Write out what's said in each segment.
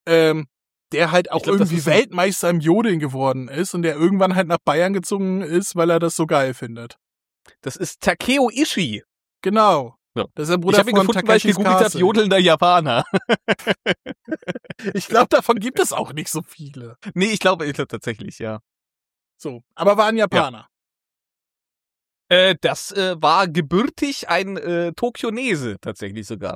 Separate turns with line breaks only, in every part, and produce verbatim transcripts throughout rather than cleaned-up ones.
ähm, der halt auch
glaub,
irgendwie
das ist ein-
Weltmeister im Jodeln geworden ist und der irgendwann halt nach Bayern gezogen ist, weil er das so geil findet.
Das ist Takeo Ishii.
Genau.
Ja.
Das ist der
Ich
Bruder
habe ihn
von
gefunden, weil ich
Takeshis
gegoogelt habe,
Castle.
jodelnder Japaner.
Ich glaube, davon gibt es auch nicht so viele.
Nee, ich glaube ich glaub tatsächlich, ja.
So, aber war ein Japaner.
Äh, das äh, war gebürtig ein äh, Tokionese tatsächlich sogar.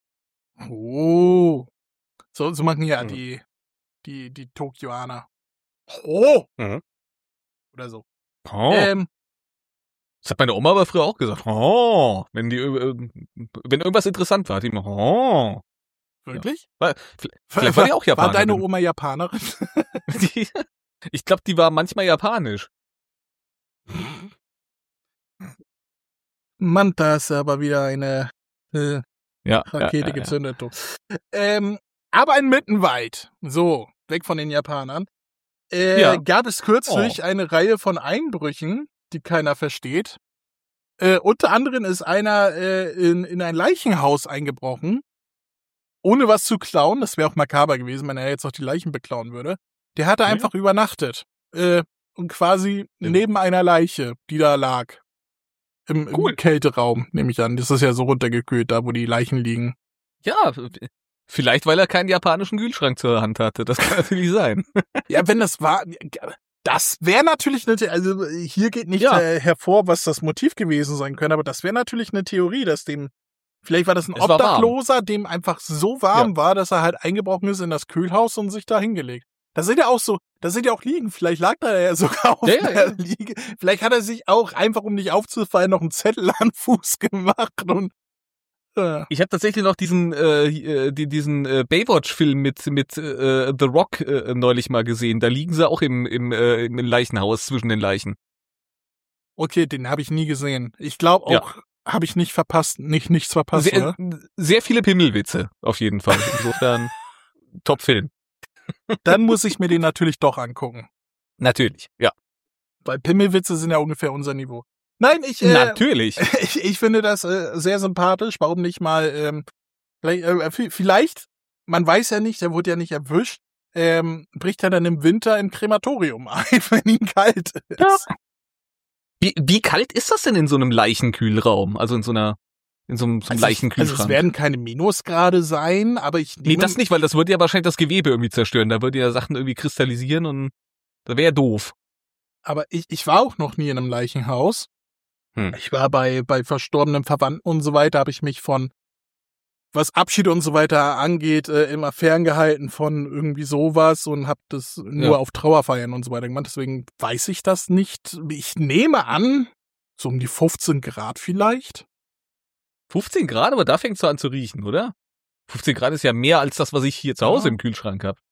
Oh. So, so machen ja
Mhm.
die, die, die Tokioaner. Oh.
Mhm.
Oder so.
Oh.
Ähm,
Das hat meine Oma aber früher auch gesagt. Oh. Wenn die äh, wenn irgendwas interessant war, hat die immer oh.
wirklich?
War, vielleicht war die auch
War
Japanerin.
deine Oma Japanerin?
Die, ich glaube, die war manchmal japanisch.
Mann, da ist aber wieder eine äh,
Ja.
Rakete
ja, ja, ja.
gezündet. Du. Ähm, aber in Mittenwald, so, weg von den Japanern, äh,
Ja.
gab es kürzlich
Oh.
eine Reihe von Einbrüchen, die keiner versteht. Äh, unter anderem ist einer äh, in, in ein Leichenhaus eingebrochen, ohne was zu klauen. Das wäre auch makaber gewesen, wenn er jetzt auch die Leichen beklauen würde. Der hatte
Ja.
einfach übernachtet. Äh, und quasi
Ja.
neben einer Leiche, die da lag. Im, im
Cool.
Kälteraum, nehme ich an. Das ist ja so runtergekühlt, da wo die Leichen liegen.
Ja, vielleicht weil er keinen japanischen Kühlschrank zur Hand hatte. Das kann natürlich sein.
Ja, wenn das war, das wäre natürlich eine, also hier geht nicht
Ja.
äh, hervor, was das Motiv gewesen sein könnte, aber das wäre natürlich eine Theorie, dass dem, vielleicht war das ein
Es war warm.
Obdachloser, dem einfach so warm war, dass er halt eingebrochen ist in das Kühlhaus und sich da hingelegt. Da sind ja auch so, da sind ja auch Liegen, vielleicht lag da ja sogar auf
Ja, ja,
der
ja.
Liege. Vielleicht hat er sich auch einfach, um nicht aufzufallen, noch einen Zettel an den Fuß gemacht und äh,
Ich habe tatsächlich noch diesen äh, äh, die, diesen äh, Baywatch-Film mit mit äh, The Rock äh, neulich mal gesehen. Da liegen sie auch im im, äh, im Leichenhaus zwischen den Leichen.
okay, den habe ich nie gesehen. Ich glaube auch,
Ja.
habe ich nicht verpasst, nicht nichts verpasst,
Sehr,
oder?
sehr viele Pimmelwitze auf jeden Fall. Insofern Top-Film.
Dann muss ich mir den natürlich doch angucken.
Natürlich. Ja.
Weil Pimmelwitze sind ja ungefähr unser Niveau. Nein, ich, äh,
Natürlich.
ich, ich finde das äh, sehr sympathisch. Warum nicht mal, ähm, vielleicht, äh, vielleicht, man weiß ja nicht, der wurde ja nicht erwischt, ähm, bricht er dann im Winter im Krematorium ein, wenn ihm kalt ist.
Ja. Wie, wie kalt ist das denn in so einem Leichenkühlraum? Also in so einer in so einem, so einem
Also, ich, also
Leichenkühlschrank?
es werden keine Minusgrade sein, aber ich nehme...
Nee, das nicht, weil das würde ja wahrscheinlich das Gewebe irgendwie zerstören. Da würde ja Sachen irgendwie kristallisieren und das wäre ja doof.
Aber ich, ich war auch noch nie in einem Leichenhaus.
Hm.
Ich war bei, bei verstorbenen Verwandten und so weiter, habe ich mich von, was Abschied und so weiter angeht, äh, immer ferngehalten von irgendwie sowas und habe das nur
Ja.
auf Trauerfeiern und so weiter gemacht. Deswegen weiß ich das nicht. Ich nehme an, so um die fünfzehn Grad vielleicht.
fünfzehn Grad, aber da fängt es so an zu riechen, oder? fünfzehn Grad ist ja mehr als das, was ich hier zu Hause
Ja.
im Kühlschrank habe.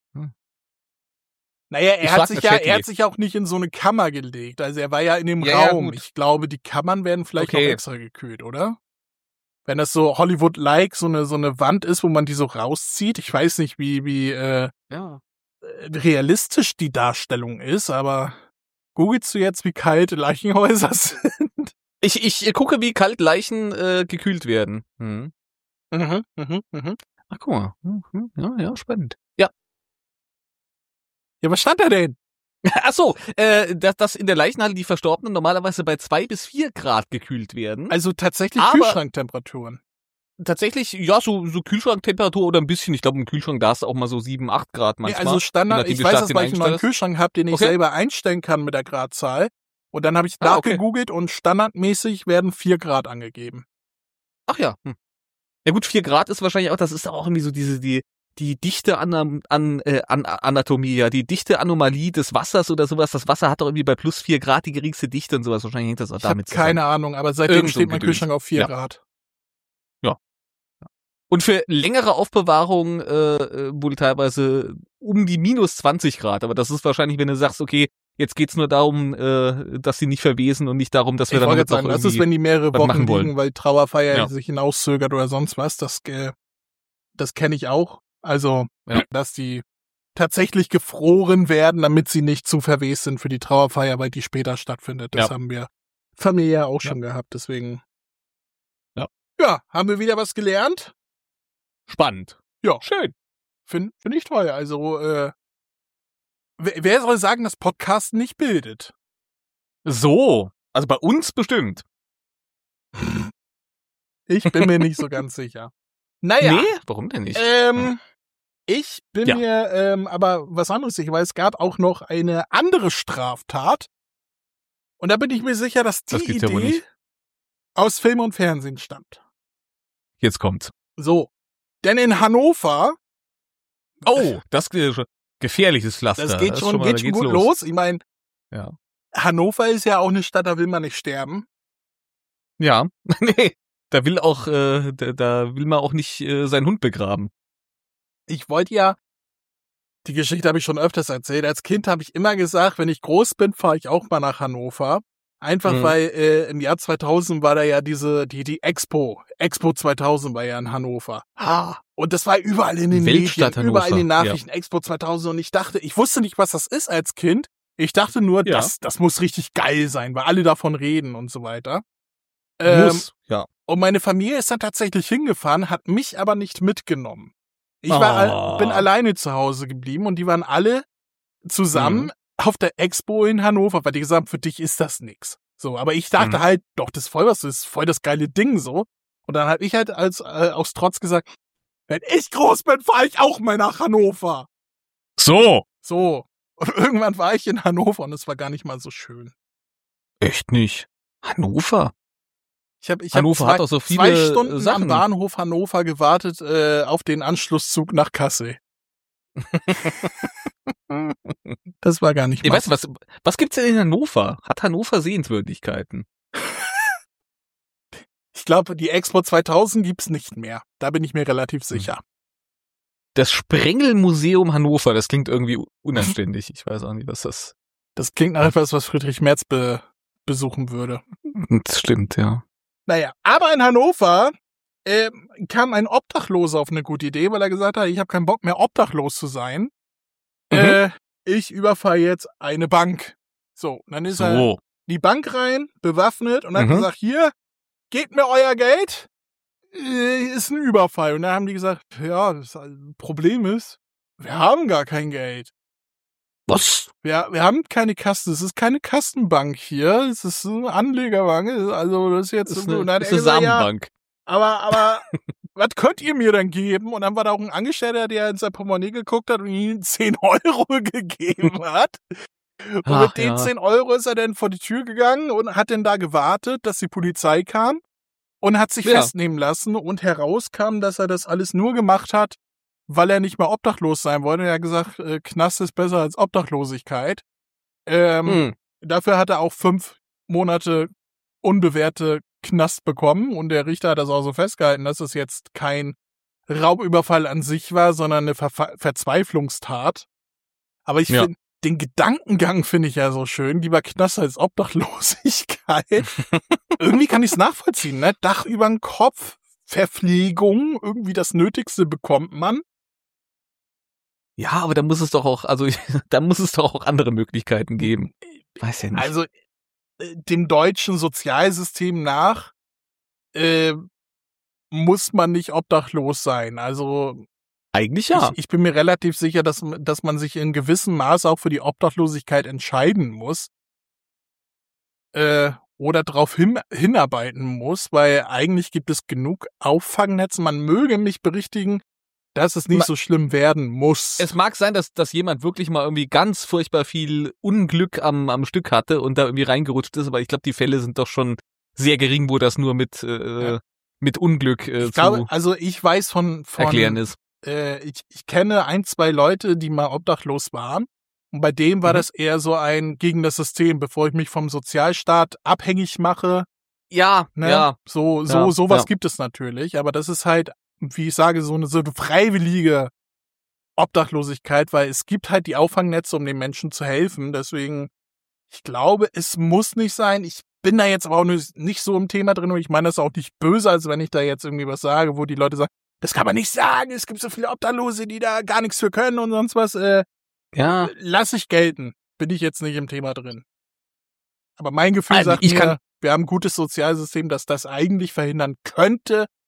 Naja,
Ich
er hat
frag
sich
mal
ja,
Chatty.
er hat sich auch nicht in so eine Kammer gelegt. Also er war ja in dem
Ja, ja,
Raum.
gut.
Ich glaube, die Kammern werden vielleicht
Okay.
noch extra gekühlt, oder? Wenn das so Hollywood-like so eine, so eine Wand ist, wo man die so rauszieht. Ich weiß nicht, wie, wie, äh,
Ja.
realistisch die Darstellung ist, aber googelst du jetzt, wie kalt Leichenhäuser sind?
Ich, ich gucke, wie kalt Leichen äh, gekühlt werden. Hm.
Mhm, mhm, mhm.
Ach, guck mal. Mhm. Ja, ja, spannend. Ja.
Ja, was stand da denn?
Ach so, äh, dass, dass in der Leichenhalle die Verstorbenen normalerweise bei zwei bis vier Grad gekühlt werden.
Also tatsächlich
Aber-
Kühlschranktemperaturen.
Tatsächlich, ja, so, so Kühlschranktemperatur oder ein bisschen. Ich glaube, im Kühlschrank da ist auch mal so sieben, acht Grad
Nee,
manchmal.
also Standard,
je
ich
nachdem, wie
weiß
stark
das,
den
weil ich einen neuen
einstellst.
Kühlschrank habe, den ich
Okay.
selber einstellen kann mit der Gradzahl. Und dann habe ich
Ah, okay.
nachgegoogelt und standardmäßig werden vier Grad angegeben.
Ach ja. Hm. Ja gut, vier Grad ist wahrscheinlich auch, das ist auch irgendwie so diese, die, die dichte an, an, äh, an Anatomie, ja, die dichte Anomalie des Wassers oder sowas. Das Wasser hat doch irgendwie bei plus vier Grad die geringste Dichte und sowas. Wahrscheinlich hängt das auch
Ich habe
damit
keine Ahnung, aber seitdem
Irgend so
steht mein
Gedöns.
Kühlschrank auf vier
Ja.
Grad.
Und für längere Aufbewahrung äh, äh, wohl teilweise um die minus zwanzig Grad. Aber das ist wahrscheinlich, wenn du sagst, okay, jetzt geht's nur darum, äh, dass sie nicht verwesen und nicht darum, dass wir
Ich
dann
wollte
damit
jetzt sagen,
noch
das ist,
irgendwie...
wenn die mehrere
was
Wochen
machen wollen.
liegen, weil Trauerfeier
Ja.
sich hinauszögert oder sonst was. Das, äh, das kenne ich auch. Also,
Ja.
dass die tatsächlich gefroren werden, damit sie nicht zu verwest sind für die Trauerfeier, weil die später stattfindet. Das
Ja.
haben wir familiär auch
Ja.
schon gehabt. Deswegen.
Ja.
Ja, haben wir wieder was gelernt?
Spannend.
Ja.
Schön.
Finde find ich toll. Also, äh, wer, wer soll sagen, dass Podcast nicht bildet?
So, also bei uns bestimmt.
Ich bin mir nicht so ganz sicher. Naja.
Nee, warum denn nicht?
Ähm, ich bin
Ja.
mir ähm, aber was anderes sicher, weil es gab auch noch eine andere Straftat. Und da bin ich mir sicher, dass die
Das gibt's ja wohl
Idee
nicht.
aus Film und Fernsehen stammt.
Jetzt kommt's.
So. Denn in Hannover,
Oh, das ist gefährliches Pflaster.
das geht
ist
schon,
mal-
geht
da
schon
geht's
gut los. Ich meine,
Ja.
Hannover ist ja auch eine Stadt, da will man nicht sterben.
Ja, nee, da will auch, äh, da, da will man auch nicht äh, seinen Hund begraben.
Ich wollte ja, die Geschichte habe ich schon öfters erzählt, als Kind habe ich immer gesagt, wenn ich groß bin, fahre ich auch mal nach Hannover. Einfach
Mhm.
weil äh, im Jahr zweitausend war da ja diese, die, die Expo, Expo zweitausend war ja in Hannover. Ha. Und das war überall in den
Weltstadt
Medien, überall in den
Hannover,
Nachrichten, Expo zweitausend. Und ich dachte, ich wusste nicht, was das ist als Kind. Ich dachte nur,
Ja.
das, das muss richtig geil sein, weil alle davon reden und so weiter. Ähm,
Muss, ja.
Und meine Familie ist dann tatsächlich hingefahren, hat mich aber nicht mitgenommen. Ich war,
Oh.
bin alleine zu Hause geblieben und die waren alle zusammen
Mhm.
auf der Expo in Hannover, weil die gesagt haben, für dich ist das nix. So, aber ich dachte
Mhm.
halt, doch, das ist voll was, das ist voll das geile Ding so. Und dann habe ich halt als äh, aus Trotz gesagt, wenn ich groß bin, fahre ich auch mal nach Hannover.
So.
So. Und irgendwann war ich in Hannover und es war gar nicht mal so schön.
Echt nicht. Hannover?
Ich habe ich hab
Hannover
zwei,
hat doch so
zwei
viele
Stunden
Sachen.
am Bahnhof Hannover gewartet äh, auf den Anschlusszug nach Kassel. Das war gar nicht
Ey,
mal.
weißt du, was, was gibt's denn in Hannover? Hat Hannover Sehenswürdigkeiten?
Ich glaube, die Expo zweitausend gibt's nicht mehr. Da bin ich mir relativ
Hm.
sicher.
Das Sprengelmuseum Hannover, das klingt irgendwie unanständig. Ich weiß auch nicht, was das...
Das klingt nach etwas, was Friedrich Merz be besuchen würde.
Das stimmt, ja.
Naja, aber in Hannover äh, kam ein Obdachloser auf eine gute Idee, weil er gesagt hat, ich habe keinen Bock mehr obdachlos zu sein.
Mhm.
Äh, ich überfahre jetzt eine Bank. So, und dann ist er
So.
die Bank rein, bewaffnet und hat
Mhm.
gesagt, hier, gebt mir euer Geld, äh, ist ein Überfall. Und dann haben die gesagt, ja, das Problem ist, wir haben gar kein Geld.
Was?
Wir, wir haben keine Kasten, es ist keine Kastenbank hier, es ist eine Anlegerbank, also das ist jetzt
Das ist
so.
eine,
Und dann hat
das
er
ist eine
gesagt, ja,
Samenbank.
aber, aber, was könnt ihr mir denn geben? Und dann war da auch ein Angestellter, der in sein Portemonnaie geguckt hat und ihm zehn Euro gegeben hat. Und
Ach,
mit den
ja.
zehn Euro ist er dann vor die Tür gegangen und hat dann da gewartet, dass die Polizei kam und hat sich
Ja.
festnehmen lassen und herauskam, dass er das alles nur gemacht hat, weil er nicht mehr obdachlos sein wollte. Er hat gesagt, äh, Knast ist besser als Obdachlosigkeit. Ähm,
Hm.
Dafür hat er auch fünf Monate unbewährte Knast bekommen und der Richter hat das auch so festgehalten, dass es jetzt kein Raubüberfall an sich war, sondern eine Ver Verzweiflungstat. Aber ich
Ja.
finde, den Gedankengang finde ich ja so schön, lieber Knast als Obdachlosigkeit. Irgendwie kann ich es nachvollziehen, ne? Dach über den Kopf, Verpflegung, irgendwie das Nötigste bekommt man.
Ja, aber da muss es doch auch, also da muss es doch auch andere Möglichkeiten geben. Weiß ja nicht.
Also äh, dem deutschen Sozialsystem nach äh, muss man nicht obdachlos sein. Also
Eigentlich ja.
ich, ich bin mir relativ sicher, dass, dass man sich in gewissem Maß auch für die Obdachlosigkeit entscheiden muss. Äh, oder darauf hin, hinarbeiten muss, weil eigentlich gibt es genug Auffangnetze. Man möge mich berichtigen, dass es nicht
Ma-
so schlimm werden muss.
Es mag sein, dass, dass jemand wirklich mal irgendwie ganz furchtbar viel Unglück am, am Stück hatte und da irgendwie reingerutscht ist, aber ich glaube, die Fälle sind doch schon sehr gering, wo das nur mit, äh,
Ja.
mit Unglück äh,
ich glaube,
zu
also ich weiß von, von
erklären ist.
äh, ich, ich kenne ein, zwei Leute, die mal obdachlos waren. Und bei dem war
Mhm.
das eher so ein gegen das System, bevor ich mich vom Sozialstaat abhängig mache.
Ja,
Ne?
ja.
So, so,
Ja,
sowas
ja.
gibt es natürlich. Aber das ist halt, wie ich sage, so eine, so eine freiwillige Obdachlosigkeit, weil es gibt halt die Auffangnetze, um den Menschen zu helfen. Deswegen, ich glaube, es muss nicht sein. Ich bin da jetzt aber auch nicht nicht so im Thema drin und ich meine das auch nicht böse, als wenn ich da jetzt irgendwie was sage, wo die Leute sagen, das kann man nicht sagen, es gibt so viele Obdachlose, die da gar nichts für können und sonst was. Äh,
Ja.
lass ich gelten. Bin ich jetzt nicht im Thema drin. Aber mein Gefühl
Also,
sagt
ich
mir,
kann-
wir haben ein gutes Sozialsystem, das das eigentlich verhindern könnte,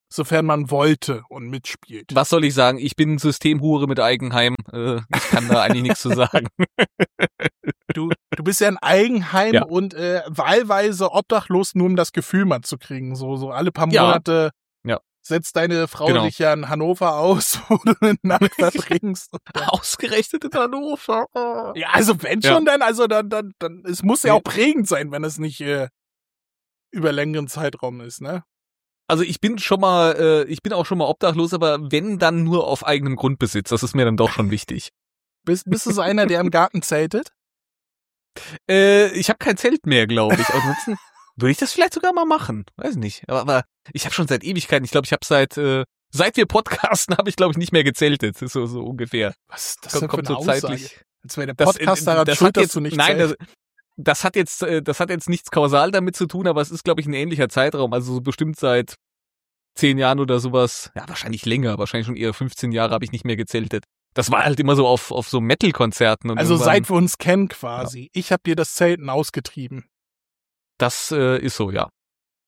sofern man wollte und mitspielt.
Was soll ich sagen? Ich bin Systemhure mit Eigenheim. Äh, ich kann da eigentlich nichts zu sagen.
Du, du bist ja in Eigenheim
Ja.
und äh, wahlweise obdachlos, nur um das Gefühl mal zu kriegen. So, so alle paar
Ja.
Monate
Ja.
setzt deine Frau
Genau.
dich ja in Hannover aus, wo du eine Nacht verbringst.
Ausgerechnet in Hannover. Oh.
Ja, also wenn
Ja.
schon, dann, also dann, dann, dann, es muss ja
Nee.
auch prägend sein, wenn es nicht äh, über längeren Zeitraum ist, ne?
Also ich bin schon mal, äh, ich bin auch schon mal obdachlos, aber wenn, dann nur auf eigenem Grundbesitz. Das ist mir dann doch schon wichtig.
Bist, bist du so einer, der im Garten zeltet?
Äh, ich habe kein Zelt mehr, glaube ich. Ansonsten würde ich das vielleicht sogar mal machen. Weiß nicht. Aber, aber ich habe schon seit Ewigkeiten, ich glaube, ich habe seit, äh, seit wir podcasten, habe ich, glaube ich, nicht mehr gezeltet. So, so ungefähr.
Was ist das
Kommt,
denn für
kommt
eine
so
Aussage?
zeitlich.
Als wäre der
Das,
Podcast
äh,
daran
das
schuld,
hat
dass
jetzt,
du nicht
nein, das,
zählst.
das hat jetzt, äh, das hat jetzt nichts kausal damit zu tun, aber es ist, glaube ich, ein ähnlicher Zeitraum. Also so bestimmt seit zehn Jahren oder sowas. Ja, wahrscheinlich länger. Wahrscheinlich schon eher fünfzehn Jahre habe ich nicht mehr gezeltet. Das war halt immer so auf, auf so Metal-Konzerten. Und
Also
irgendwann-
seit wir uns kennen quasi. Ich habe dir das Zelten ausgetrieben.
Das äh, ist so, ja.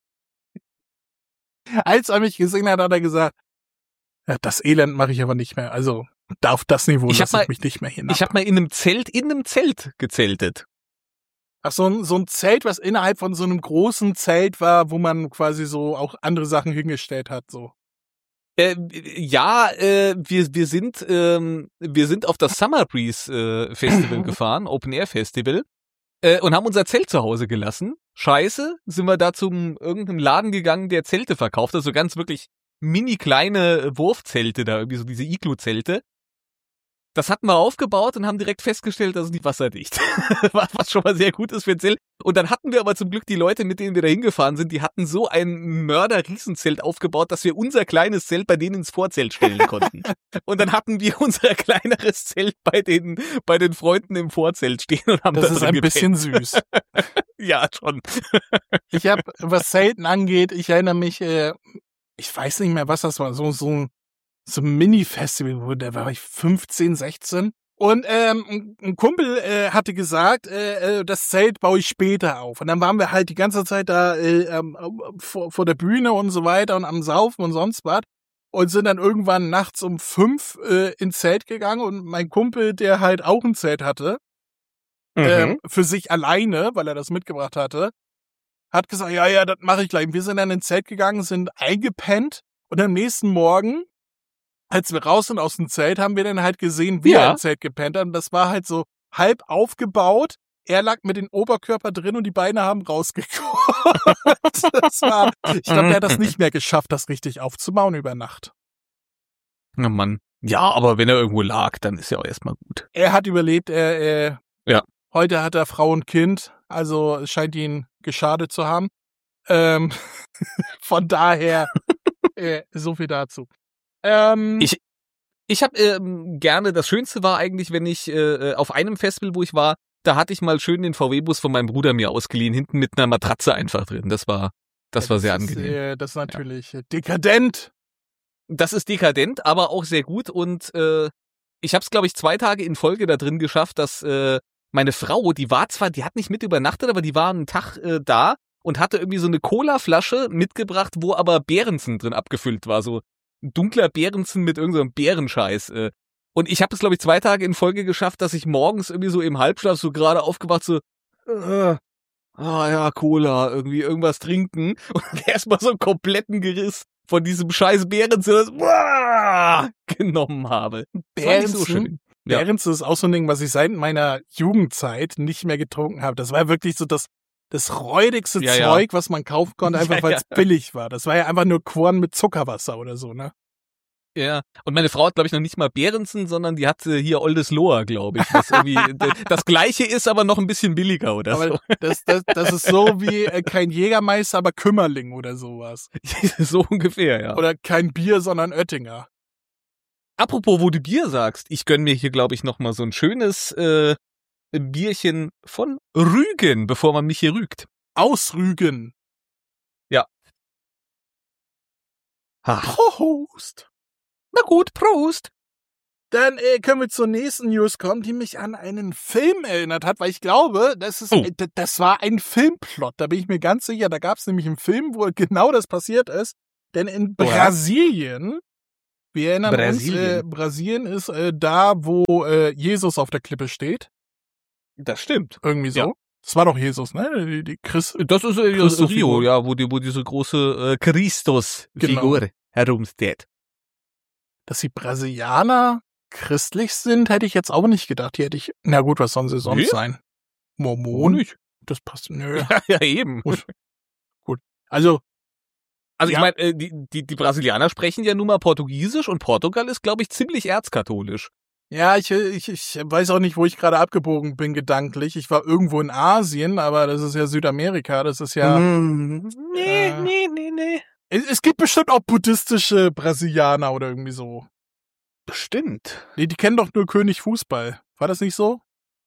Als er mich gesehen hat, hat er gesagt, ja, das Elend mache ich aber nicht mehr. Also da auf das Niveau
Ich hab
lasse
mal-
ich mich nicht mehr hinab.
Ich habe mal in einem Zelt, in einem Zelt gezeltet.
Ach, so ein, so ein Zelt, was innerhalb von so einem großen Zelt war, wo man quasi so auch andere Sachen hingestellt hat, so.
Äh, ja, äh, wir wir sind ähm, wir sind auf das Summer Breeze äh, Festival gefahren, Open Air Festival, äh, und haben unser Zelt zu Hause gelassen. Scheiße, sind wir da zum irgendeinem Laden gegangen, der Zelte verkauft, also ganz wirklich mini kleine Wurfzelte da, irgendwie so diese Iglu-Zelte. Das hatten wir aufgebaut und haben direkt festgestellt, dass es nicht wasserdicht. Was schon mal sehr gut ist für ein Zelt. Und dann hatten wir aber zum Glück die Leute, mit denen wir da hingefahren sind, die hatten so ein Mörder-Riesenzelt aufgebaut, dass wir unser kleines Zelt bei denen ins Vorzelt stellen konnten. Und dann hatten wir unser kleineres Zelt bei den, bei den Freunden im Vorzelt stehen und haben
Das
da
ist
drin
ein
gepennt.
bisschen süß.
Ja, schon.
Ich habe, was Zelten angeht, ich erinnere mich, äh, ich weiß nicht mehr, was das war, so, so ein, so ein Mini-Festival, wo da war ich fünfzehn, sechzehn. Und ähm, ein- ein Kumpel äh, hatte gesagt, äh, äh, das Zelt baue ich später auf. Und dann waren wir halt die ganze Zeit da äh, ähm, vor, vor der Bühne und so weiter und am Saufen und sonst was. Und sind dann irgendwann nachts um fünf äh, ins Zelt gegangen. Und mein Kumpel, der halt auch ein Zelt hatte, ähm, für sich alleine, weil er das mitgebracht hatte, hat gesagt, ja, ja, das mache ich gleich. Wir sind dann ins Zelt gegangen, sind eingepennt und am nächsten Morgen, als wir raus sind aus dem Zelt, haben wir dann halt gesehen, wie
Ja.
er im Zelt gepennt hat. Und das war halt so halb aufgebaut. Er lag mit dem Oberkörper drin und die Beine haben rausgeguckt. Das war, ich glaube, der hat das nicht mehr geschafft, das richtig aufzubauen über Nacht.
Na Mann. Ja, aber wenn er irgendwo lag, dann ist ja auch erstmal gut.
Er hat überlebt, er, er
Ja.
heute hat er Frau und Kind, also es scheint ihn geschadet zu haben. Ähm, von daher, äh, so viel dazu. Ähm,
Ich- Ich habe ähm, gerne, das Schönste war eigentlich, wenn ich äh, auf einem Festival, wo ich war, da hatte ich mal schön den V W-Bus von meinem Bruder mir ausgeliehen, hinten mit einer Matratze einfach drin. Das war, das war sehr
ist,
angenehm.
Äh, das ist natürlich äh, dekadent.
Das ist dekadent, aber auch sehr gut und äh, ich habe es, glaube ich, zwei Tage in Folge da drin geschafft, dass äh, meine Frau, die war zwar, die hat nicht mit übernachtet, aber die war einen Tag äh, da und hatte irgendwie so eine Cola-Flasche mitgebracht, wo aber Behrensen drin abgefüllt war, so ein dunkler Behrensen mit irgendeinem so Bärenscheiß. Äh. Und ich habe es, glaube ich, zwei Tage in Folge geschafft, dass ich morgens irgendwie so im Halbschlaf so gerade aufgewacht so, äh, ah ja, Cola, irgendwie irgendwas trinken und erstmal so einen kompletten Geriss von diesem scheiß Behrensen genommen habe. Das war nicht so
Behrensen?
schön. Ja.
Behrensen ist auch so ein Ding, was ich seit meiner Jugendzeit nicht mehr getrunken habe. Das war wirklich so das, das räudigste
Ja, ja.
Zeug, was man kaufen konnte, einfach
Ja,
weil es
ja.
billig war. Das war ja einfach nur Korn mit Zuckerwasser oder so, ne?
Ja, und meine Frau hat, glaube ich, noch nicht mal Behrensen, sondern die hat äh, hier Oldes Loa, glaube ich. Was irgendwie d- das gleiche ist, aber noch ein bisschen billiger oder
Aber
so.
das, das, das ist so wie äh, kein Jägermeister, aber Kümmerling oder sowas.
So ungefähr, ja.
Oder kein Bier, sondern Oettinger.
Apropos, wo du Bier sagst, ich gönn mir hier, glaube ich, noch mal so ein schönes äh, Bierchen von Rügen, bevor man mich hier rügt.
Ausrügen.
Ha.
Prost.
Na gut, Prost.
Dann äh, können wir zur nächsten News kommen, die mich an einen Film erinnert hat, weil ich glaube, das ist,
Oh.
äh, d- das war ein Filmplot. Da bin ich mir ganz sicher. Da gab es nämlich einen Film, wo genau das passiert ist. Denn in
Oha.
Brasilien, wir erinnern
Brasilien.
uns, äh, Brasilien ist äh, da, wo äh, Jesus auf der Klippe steht.
Das stimmt.
Irgendwie so.
Ja.
Das war doch Jesus, ne? Die, die Christ
Das ist äh,
Christo-Figur.
Rio, ja, wo, die, wo diese große äh, Christus-Figur
Genau.
herumsteht.
Dass die Brasilianer christlich sind, hätte ich jetzt auch nicht gedacht. Die hätte ich, na gut, was sollen sie sonst
Nee?
sein? Mormonen? Das passt, nö.
Ja, eben.
Gut. Gut. Also,
Also
Ja.
ich meine, äh, die, die, die Brasilianer sprechen ja nun mal Portugiesisch und Portugal ist, glaube ich, ziemlich erzkatholisch.
ja, ich, ich, ich weiß auch nicht, wo ich gerade abgebogen bin gedanklich. Ich war irgendwo in Asien, aber das ist ja Südamerika. Das ist ja.
Mm, nee,
äh,
nee, nee, nee.
Es, es gibt bestimmt auch buddhistische Brasilianer oder irgendwie so.
Bestimmt.
Nee, die kennen doch nur König Fußball. War das nicht so?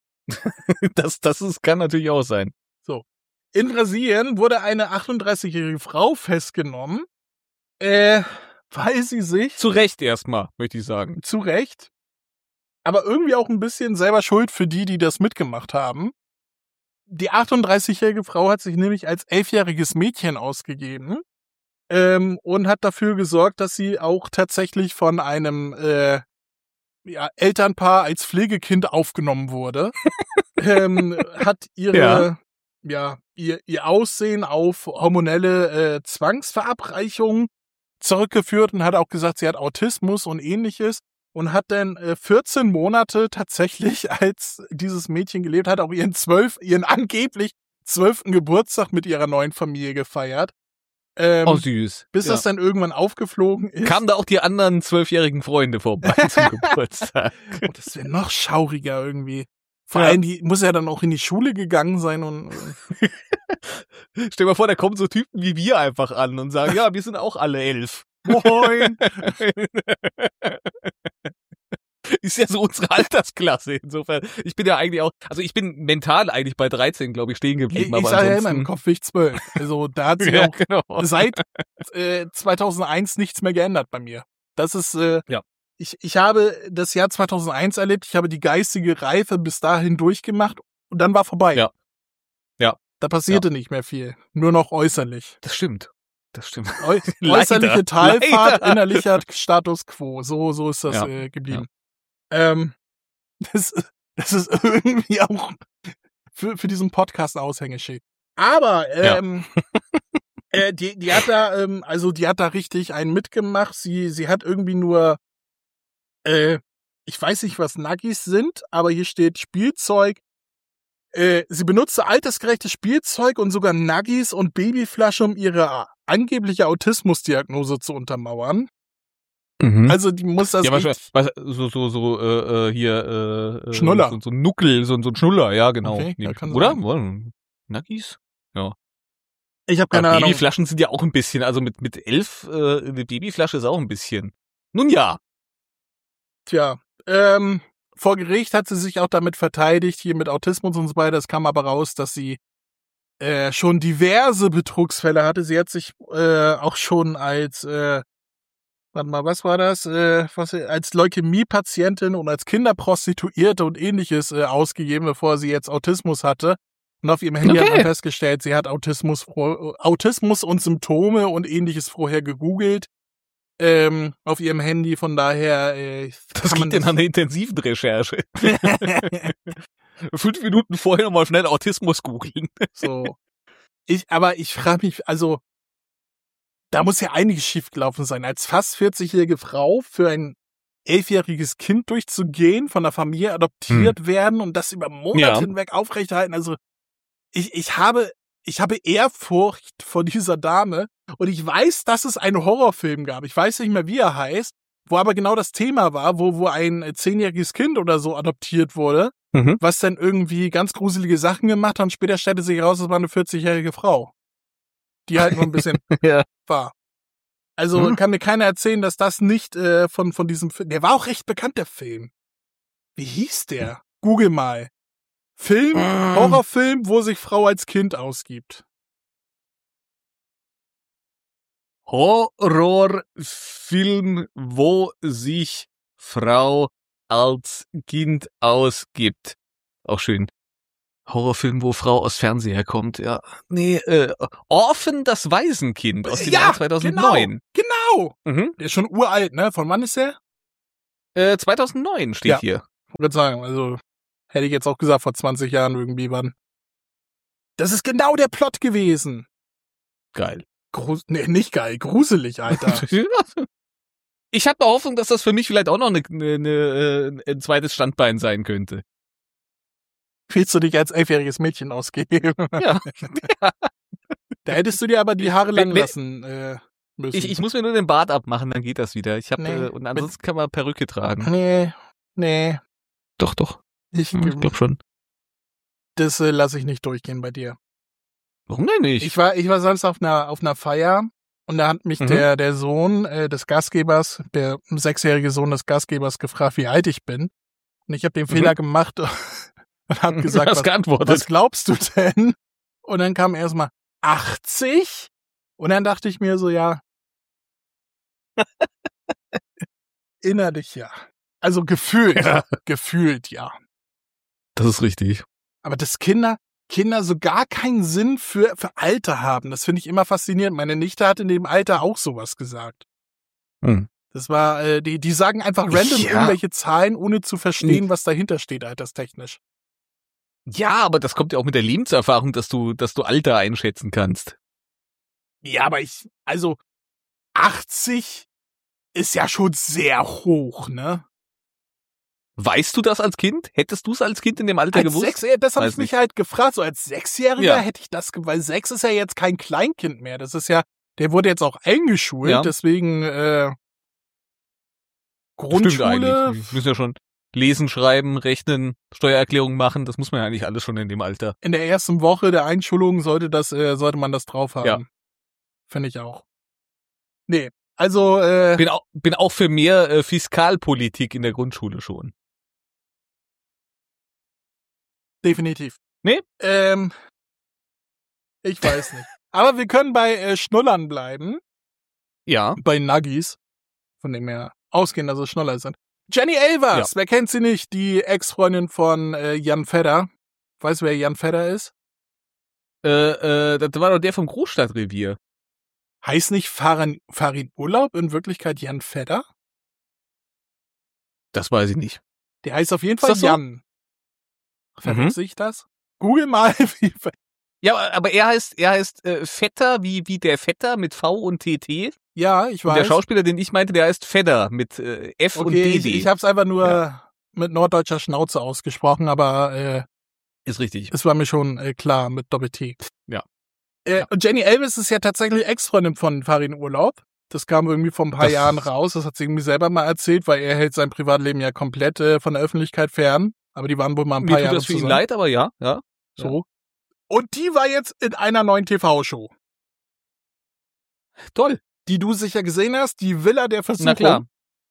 Das, das ist, kann natürlich auch sein.
In Brasilien wurde eine achtunddreißigjährige Frau festgenommen, äh, weil sie sich
Zu Recht erstmal, möchte ich sagen.
zu Recht, aber irgendwie auch ein bisschen selber schuld für die, die das mitgemacht haben. Die achtunddreißigjährige Frau hat sich nämlich als elfjähriges Mädchen ausgegeben ähm, und hat dafür gesorgt, dass sie auch tatsächlich von einem äh, ja, Elternpaar als Pflegekind aufgenommen wurde. ähm, hat ihre
Ja.
ja, ihr, ihr Aussehen auf hormonelle äh, Zwangsverabreichung zurückgeführt und hat auch gesagt, sie hat Autismus und ähnliches und hat dann äh, vierzehn Monate tatsächlich als dieses Mädchen gelebt, hat auch ihren zwölf, ihren angeblich zwölften Geburtstag mit ihrer neuen Familie gefeiert. Ähm,
Oh, süß.
bis
Ja.
das dann irgendwann aufgeflogen ist.
Kamen da auch die anderen zwölfjährigen Freunde vorbei zum Geburtstag.
Oh, das wäre noch schauriger irgendwie. Vor
Ja.
allem, die muss ja dann auch in die Schule gegangen sein und äh,
Stell dir mal vor, da kommen so Typen wie wir einfach an und sagen, ja, wir sind auch alle elf.
Moin.
Ist ja so unsere Altersklasse insofern. Ich bin ja eigentlich auch, also ich bin mental eigentlich bei dreizehn, glaube ich, stehen
Ich,
geblieben.
ich
aber
sage ja immer, im
ansonsten,
Kopf bin ich zwölf. Also da hat sich
ja,
auch
genau.
seit äh, zweitausendeins nichts mehr geändert bei mir. Das ist, äh,
Ja.
ich, ich habe das Jahr zweitausendeins erlebt, ich habe die geistige Reife bis dahin durchgemacht und dann war vorbei.
Ja. Ja.
Da passierte nicht mehr viel. Nur noch äußerlich.
Das stimmt. Das stimmt.
Äu
Leider.
äußerliche Talfahrt,
Leider.
innerlicher Status quo. So, so ist das
Ja.
äh, geblieben. Ähm, das, das ist irgendwie auch für, für diesen Podcast ein Aushängeschild. Aber ähm, äh, die, die hat da, ähm, also die hat da richtig einen mitgemacht. Sie, sie hat irgendwie nur, äh, ich weiß nicht, was Nuggis sind, aber hier steht Spielzeug. Äh, sie benutzte altersgerechtes Spielzeug und sogar Nuggis und Babyflasche, um ihre angebliche Autismusdiagnose zu untermauern.
Mhm.
Also die muss das
ja,
richtig...
was, was, so, so, so, äh, äh, hier, äh,
Schnuller.
So, so ein Nuckel, so, so ein Schnuller, ja, genau.
Okay,
Nee,
ja, kann
oder?
sein.
Nuggis?
Ich habe keine
Aber
Ahnung.
Babyflaschen sind ja auch ein bisschen, also mit, mit elf, äh, eine Babyflasche ist auch ein bisschen. Nun ja.
Tja, ähm, vor Gericht hat sie sich auch damit verteidigt, hier mit Autismus und so weiter. Es kam aber raus, dass sie äh, schon diverse Betrugsfälle hatte. Sie hat sich äh, auch schon als, äh, warte mal, was war das? Äh, was, als Leukämie-Patientin und als Kinderprostituierte und ähnliches äh, ausgegeben, bevor sie jetzt Autismus hatte. Und auf ihrem Handy
Okay.
hat man festgestellt, sie hat Autismus, Autismus und Symptome und ähnliches vorher gegoogelt. Ähm, auf ihrem Handy, von daher äh,
Das
kann man
liegt in einer intensiven Recherche. Fünf Minuten vorher nochmal schnell Autismus googeln.
so. Ich, aber ich frage mich, also da muss ja einiges schiefgelaufen sein, als fast vierzigjährige Frau für ein elfjähriges Kind durchzugehen, von der Familie adoptiert hm. werden und das über Monate
Ja.
hinweg aufrechterhalten. Also ich, ich habe, ich habe Ehrfurcht vor dieser Dame und ich weiß, dass es einen Horrorfilm gab. Ich weiß nicht mehr, wie er heißt, wo aber genau das Thema war, wo, wo ein zehnjähriges Kind oder so adoptiert wurde,
Mhm.
was dann irgendwie ganz gruselige Sachen gemacht hat und später stellte sich heraus, es war eine vierzigjährige Frau. Die halt nur ein bisschen
Ja.
war. Also
Mhm.
kann mir keiner erzählen, dass das nicht äh, von, von diesem Film, der war auch recht bekannt, der Film. Wie hieß der? Google mal. Film,
Mm.
Horrorfilm, wo sich Frau als Kind ausgibt.
Horrorfilm, wo sich Frau als Kind ausgibt. Auch schön. Horrorfilm, wo Frau aus Fernseher kommt, ja. Nee, äh, Orphan, das Waisenkind aus dem
Ja,
Jahr zweitausendneun.
Genau.
Mhm.
Der ist schon uralt, ne? Von wann ist der?
Äh, zweitausendneun steht
Ja.
hier.
Ich würde sagen, also hätte ich jetzt auch gesagt, vor zwanzig Jahren irgendwie wann. Das ist genau der Plot gewesen.
Geil.
Grus nee, nicht geil, gruselig, Alter.
Ich habe Hoffnung, dass das für mich vielleicht auch noch eine, eine, eine, ein zweites Standbein sein könnte.
Willst du dich als elfjähriges Mädchen ausgeben?
Ja.
Da hättest du dir aber die Haare lang
Wenn-
lassen äh, müssen.
Ich, ich muss mir nur den Bart abmachen, dann geht das wieder. Ich hab,
Nee.
äh, und ansonsten kann man Perücke tragen.
Nee, nee.
Doch, doch.
Ich,
Ich glaube schon.
das äh, lasse ich nicht durchgehen bei dir.
Warum denn nicht?
Ich war, ich war Samstag auf einer, auf einer Feier und da hat mich
Mhm.
der, der Sohn äh, des Gastgebers, der sechsjährige Sohn des Gastgebers gefragt, wie alt ich bin. Und ich habe den
Mhm.
Fehler gemacht und habe gesagt,
du hast
was,
geantwortet.
was glaubst du denn? Und dann kam erstmal achtzig und dann dachte ich mir so, ja, innerlich ja. Also gefühlt,
Ja.
gefühlt ja.
Das ist richtig.
Aber dass Kinder, Kinder so gar keinen Sinn für, für Alter haben, das finde ich immer faszinierend. Meine Nichte hat in dem Alter auch sowas gesagt.
Hm.
Das war, äh, die, die sagen einfach random
Ja.
irgendwelche Zahlen, ohne zu verstehen, was dahinter steht, alterstechnisch.
Ja, aber das kommt ja auch mit der Lebenserfahrung, dass du, dass du Alter einschätzen kannst.
Ja, aber ich, also achtzig ist ja schon sehr hoch, ne?
Weißt du das als Kind? Hättest du es als Kind in dem Alter
Als
gewusst?
Sechs, äh, das habe
Weiß
ich mich
nicht.
halt gefragt. So als Sechsjähriger
Ja.
hätte ich das, ge- weil sechs ist ja jetzt kein Kleinkind mehr. Das ist ja, der wurde jetzt auch eingeschult,
Ja.
deswegen äh,
Stimmt
Grundschule.
eigentlich. Wir müssen ja schon lesen, schreiben, rechnen, Steuererklärung machen. Das muss man ja eigentlich alles schon in dem Alter.
In der ersten Woche der Einschulung sollte das, äh, sollte man das drauf haben.
Ja.
Finde ich auch. Nee, also äh,
Bin auch, bin auch für mehr äh, Fiskalpolitik in der Grundschule schon.
definitiv.
Nee?
Ähm, ich weiß nicht. Aber wir können bei äh, Schnullern bleiben,
Ja.
bei Nuggies, von dem wir ausgehen, dass es Schnuller sind. Jenny Elvers, wer kennt sie nicht? Die Ex-Freundin von äh, Jan Fedder. Weißt du, wer Jan Fedder ist?
Äh, äh, das war doch der vom Großstadtrevier.
Heißt nicht Farin, Farin Urlaub in Wirklichkeit Jan Fedder?
Das weiß ich nicht.
Der heißt auf jeden
Ist
Fall
das so?
Jan. Verwechsel ich das? Google mal. Wie,
Ja, aber er heißt, er heißt äh, Vetter wie wie der Vetter mit V und T T.
ja, ich
Und
weiß.
der Schauspieler, den ich meinte, der heißt Fedder mit äh, F und
okay,
D
ich,
D.
ich habe es einfach nur
Ja.
mit norddeutscher Schnauze ausgesprochen, aber äh,
Ist richtig.
es war mir schon äh, klar mit Doppel-T.
Ja.
Äh,
Ja.
Und Jenny Elvers ist ja tatsächlich Ex-Freundin von Farin Urlaub. Das kam irgendwie vor ein paar
Das-
Jahren raus. Das hat sie irgendwie selber mal erzählt, weil er hält sein Privatleben ja komplett äh, von der Öffentlichkeit fern. Aber die waren wohl mal ein
Mir
paar
tut
Jahre
das für ihn
zusammen.
leid, aber ja, ja.
So. Und die war jetzt in einer neuen T V-Show,
Toll.
die du sicher gesehen hast, die Villa der Versuchung.
Na klar.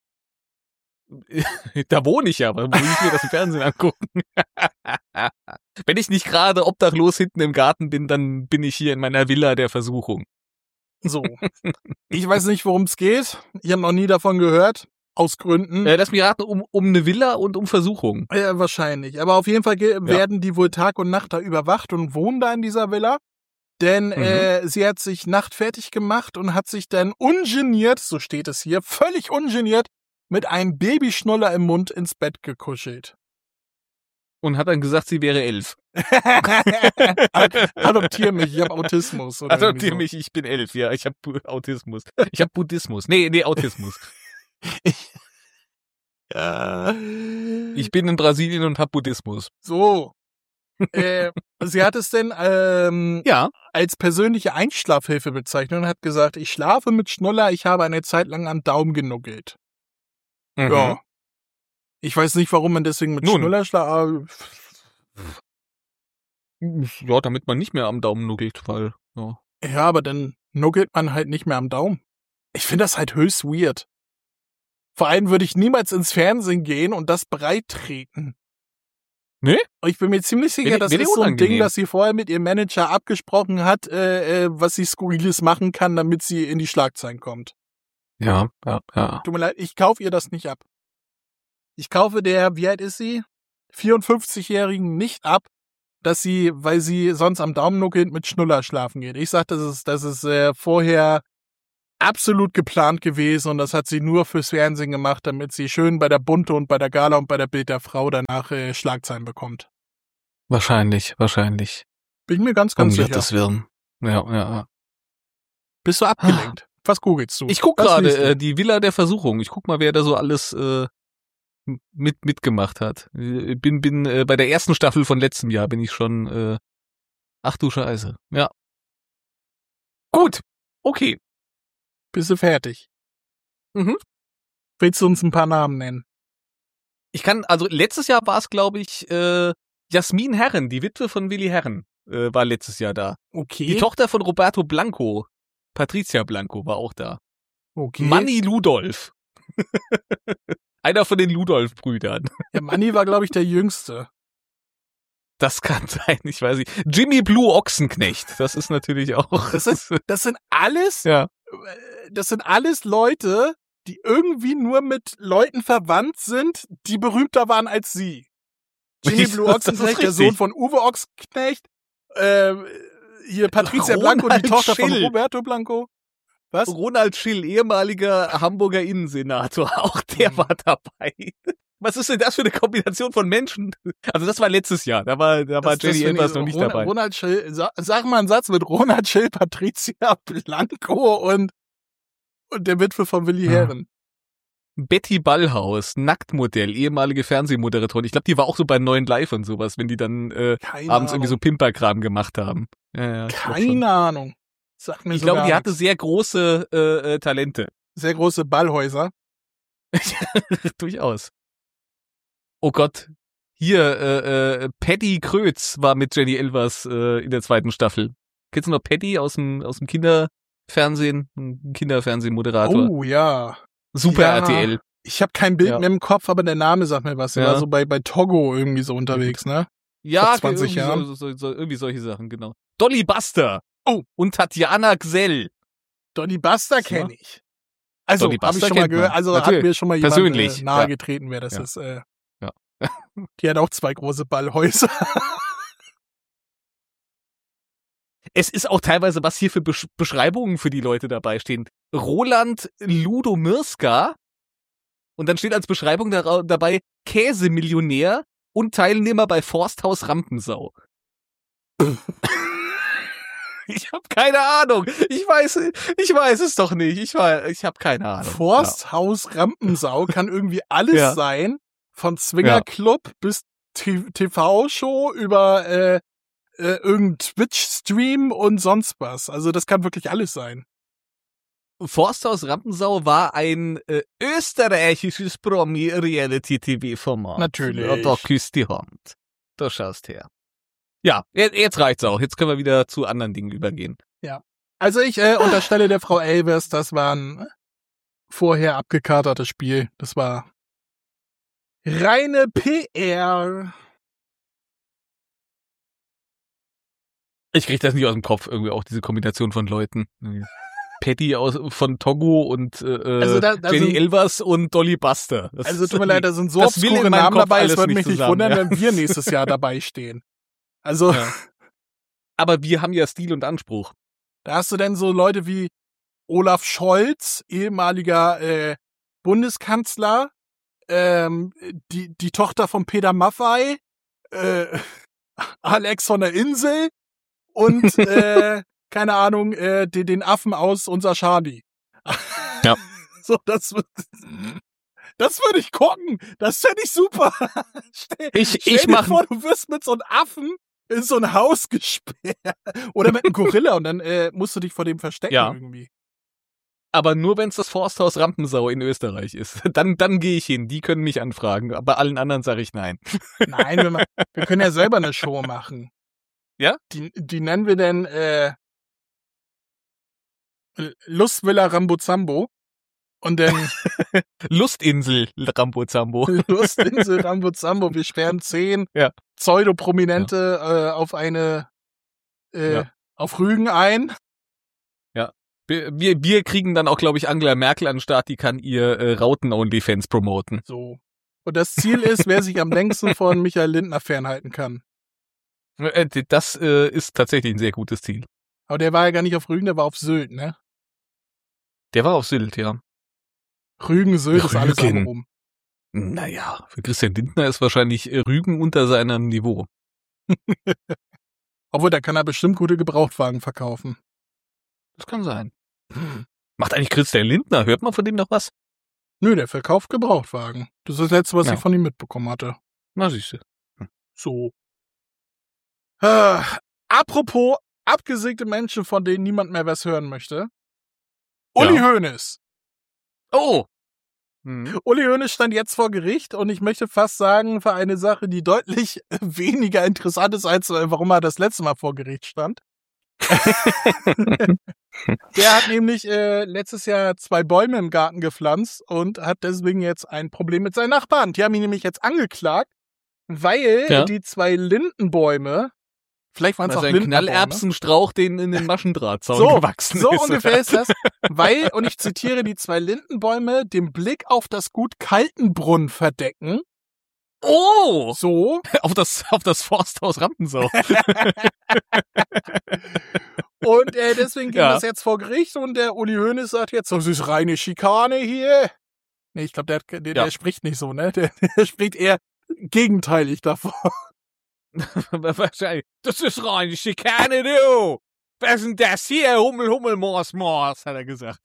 Da wohne ich ja, aber muss ich mir das im Fernsehen angucken? Wenn ich nicht gerade obdachlos hinten im Garten bin, dann bin ich hier in meiner Villa der Versuchung.
So. Ich weiß nicht, worum es geht. Ich habe noch nie davon gehört. Aus Gründen.
Äh, lass mich raten, um, um eine Villa und um Versuchung.
Ja, wahrscheinlich. Aber auf jeden Fall ge- werden die wohl Tag und Nacht da überwacht und wohnen da in dieser Villa. Denn
Mhm.
äh, sie hat sich nachtfertig gemacht und hat sich dann ungeniert, so steht es hier, völlig ungeniert, mit einem Babyschnuller im Mund ins Bett gekuschelt.
Und hat dann gesagt, sie wäre elf.
Ad- Adoptier mich, ich habe Autismus. Oder
Adoptier
irgendwie
mich, ich bin elf, ja, ich habe Autismus. Ich habe Buddhismus. Nee, nee, Autismus.
So. Ja.
Ich bin in Brasilien und habe Buddhismus.
So. äh, sie hat es denn ähm,
Ja.
als persönliche Einschlafhilfe bezeichnet und hat gesagt, ich schlafe mit Schnuller, ich habe eine Zeit lang am Daumen genuggelt.
Mhm.
Ja. Ich weiß nicht, warum man deswegen mit
Nun.
Schnuller schlaft.
Ja, damit man nicht mehr am Daumen nuggelt, weil, ja.
Ja, aber dann nuggelt man halt nicht mehr am Daumen. Ich finde das halt höchst weird. Vor allem würde ich niemals ins Fernsehen gehen und das breit treten.
Nee?
Und ich bin mir ziemlich sicher,
Wäre-
das
wäre
ist so ein
unangenehm.
Ding, dass sie vorher mit ihrem Manager abgesprochen hat, äh, äh, was sie Skurriles machen kann, damit sie in die Schlagzeilen kommt.
Ja, ja, ja.
Tut mir leid, ich kaufe ihr das nicht ab. Ich kaufe der, wie alt ist sie? vierundfünfzigjährigen nicht ab, dass sie, weil sie sonst am Daumen nuckelt, mit Schnuller schlafen geht. Ich sag, das ist, das ist äh, vorher absolut geplant gewesen und das hat sie nur fürs Fernsehen gemacht, damit sie schön bei der Bunte und bei der Gala und bei der Bild der Frau danach äh, Schlagzeilen bekommt.
Wahrscheinlich, wahrscheinlich.
Bin ich mir ganz, ganz
Um
sicher.
Gottes Willen. Ja, ja, ja.
Bist du abgelenkt? Was googelst du?
Ich guck
Was
gerade
liest du?
äh, die Villa der Versuchung. Ich guck mal, wer da so alles äh, mit mitgemacht hat. Ich bin bin äh, bei der ersten Staffel von letztem Jahr bin ich schon. Äh, ach du Scheiße. Ja. Gut. Okay.
Bist du fertig?
Mhm.
Willst du uns ein paar Namen nennen?
Ich kann, also letztes Jahr war es, glaube ich, äh, Jasmin Herren, die Witwe von Willi Herren, äh, war letztes Jahr da.
Okay.
Die Tochter von Roberto Blanco, Patricia Blanco, war auch da.
okay.
Manni Ludolf. Einer von den Ludolf-Brüdern.
Ja, Manni war, glaube ich, der Jüngste.
Das kann sein, ich weiß nicht. Jimmy Blue Ochsenknecht, das ist natürlich auch.
Das ist, das sind alles,
ja.
das sind alles Leute, die irgendwie nur mit Leuten verwandt sind, die berühmter waren als sie. Jimmy Blue
Das ist
Ochsenknecht, der
richtig.
Sohn von Uwe Ochsenknecht, äh, hier Patricia Blanco, die
Ronald
Tochter von
Schill.
Roberto Blanco. Was?
Ronald Schill, ehemaliger Hamburger Innensenator, auch der
Mhm.
war dabei. Was ist denn das für eine Kombination von Menschen? Also das war letztes Jahr, da war, da war
Das- das
Jenny
finde ich
Elvers
so.
noch nicht
Ronald,
dabei.
Ronald Schill, sag, sag mal einen Satz mit Ronald Schill, Patricia Blanco und, und der Witwe von Willi
Ja.
Herren.
Betty Ballhaus, Nacktmodell, ehemalige Fernsehmoderatorin. Ich glaube, die war auch so bei Neuen Live und sowas, wenn die dann äh,
Keine
abends
Ahnung.
irgendwie so Pimperkram gemacht haben. Ja, ja, ich glaub schon.
Keine Ahnung. Sag mir
Ich
so
glaube,
gar
die hatte
nichts.
sehr große äh, äh, Talente.
Sehr große Ballhäuser.
Durchaus. Oh Gott. Hier, äh, äh, Paddy Krötz war mit Jenny Elvers äh, in der zweiten Staffel. Kennst du noch Paddy aus dem aus dem Kinderfernsehen? Ein Kinderfernsehmoderator.
Oh, ja.
Super
ja.
R T L.
Ich habe kein Bild
Ja.
mehr im Kopf, aber der Name sagt mir was. Der
Ja.
war so bei, bei Togo irgendwie so unterwegs, ne?
Ja,
zwanzig
irgendwie,
Jahren.
So, so, so, irgendwie solche Sachen, genau. Dolly Buster.
Oh.
Und Tatjana Gsell.
Donny Buster
Ja.
kenne ich. Also,
Donny
habe ich
Buster
schon mal
kennt man.
gehört. Also,
Natürlich.
hat mir schon mal jemand
Persönlich.
äh, nahegetreten, wer das
Ja.
ist. Äh,
Ja.
Die hat auch zwei große Ballhäuser.
Es ist auch teilweise, was hier für Besch- Beschreibungen für die Leute dabei stehen. Roland Ludomirska. Und dann steht als Beschreibung dara- dabei Käsemillionär und Teilnehmer bei Forsthaus Rampensau. Ich habe keine Ahnung. Ich weiß, ich weiß es doch nicht. Ich weiß, ich habe keine Ahnung.
Forsthaus Rampensau kann irgendwie alles
Ja.
sein. Von Swingerclub bis T- TV-Show über äh, äh, irgendein Twitch-Stream und sonst was. Also das kann wirklich alles sein.
Ja. Forsthaus Rampensau war ein äh, österreichisches Promi-Reality-T V-Format.
Natürlich.
Ja, da küsst die Hand. Da schaust her. Ja, jetzt, jetzt reicht's auch. Jetzt können wir wieder zu anderen Dingen übergehen.
Also ich äh, unterstelle der Frau Elvers, das war ein vorher abgekatertes Spiel. Das war reine P R.
Ich krieg das nicht aus dem Kopf, irgendwie auch diese Kombination von Leuten. Patty aus, von Togo und äh,
Also da- da
Jenny
sind-
Elvers und Dolly Buster. Das
Also
ist
tut mir leid, da sind so
das will in
obskure
meinem
Namen
Kopf
dabei, es
alles
würde
nicht
mich nicht
zusammen,
wundern,
ja.
wenn wir nächstes Jahr dabei stehen. Also,
Ja. Aber wir haben ja Stil und Anspruch.
da hast du denn so Leute wie Olaf Scholz, ehemaliger äh, Bundeskanzler, ähm, die, die Tochter von Peter Maffay, äh, Alex von der Insel und äh, keine Ahnung, äh, den, den Affen aus unser Charlie.
Ja.
So, das wird, das würde ich gucken. Das fände ich super. Stell,
Ich,
stell
ich
dir
mach,
vor, du wirst mit so einem Affen in so ein Haus gesperrt. Oder mit einem Gorilla und dann äh, musst du dich vor dem verstecken
Ja.
irgendwie.
aber nur wenn es das Forsthaus Rampensau in Österreich ist. Dann, dann gehe ich hin. Die können mich anfragen. Bei allen anderen sage ich nein.
Nein, wir, ma- wir können ja selber eine Show machen.
Ja?
Die, die nennen wir denn äh, Lustvilla Rambozambo. Und dann
Lustinsel Rambozambo.
Lustinsel Rambozambo. Wir sperren zehn
Ja.
Pseudoprominente äh, auf eine äh,
Ja.
auf Rügen ein.
Wir, wir, wir kriegen dann auch, glaube ich, Angela Merkel an den Start. Die kann ihr äh, Rauten-Onlyfans promoten.
So. Und das Ziel ist, wer sich am längsten von Michael Lindner fernhalten kann.
Äh, Das äh, ist tatsächlich ein sehr gutes Ziel.
Aber der war ja gar nicht auf Rügen, der war auf Sylt, ne?
Der war auf Sylt, ja.
Rügen, Sylt ist alles
Rügen.
am rum.
Naja, für Christian Lindner ist wahrscheinlich äh, Rügen unter seinem Niveau.
Obwohl, da kann er bestimmt gute Gebrauchtwagen verkaufen.
Das kann sein. Macht eigentlich Christian Lindner? Hört man von dem noch was?
Nö, der verkauft Gebrauchtwagen. Das ist das Letzte, was
Ja.
ich von ihm mitbekommen hatte.
Na siehste.
So. Äh, apropos abgesägte Menschen, von denen niemand mehr was hören möchte. Uli
Ja.
Hoeneß.
Oh! Hm.
Uli Hoeneß stand jetzt vor Gericht und ich möchte fast sagen, für eine Sache, die deutlich weniger interessant ist, als äh, warum er das letzte Mal vor Gericht stand. Der hat nämlich äh, letztes Jahr zwei Bäume im Garten gepflanzt und hat deswegen jetzt ein Problem mit seinen Nachbarn. Die haben ihn nämlich jetzt angeklagt, weil
Ja.
die zwei Lindenbäume, vielleicht waren es auch
Also ein
Lindenbäume.
Knallerbsenstrauch, den in den Maschendrahtzaun
So,
gewachsen
so
ist.
ungefähr ist das, weil, und ich zitiere, die zwei Lindenbäume den Blick auf das Gut Kaltenbrunn verdecken.
Oh!
So.
Auf das, auf das Forsthaus Rampensau.
Und äh, deswegen ging
Ja.
das jetzt vor Gericht und der Uli Hoeneß sagt jetzt, das ist reine Schikane hier. Nee, ich glaube, der, hat- der,
Ja.
der spricht nicht so, ne? Der, der spricht eher gegenteilig davon.
Wahrscheinlich. Das ist reine Schikane, du! Was ist denn das hier? Hummel, Hummel, Mors, Mors, hat er gesagt.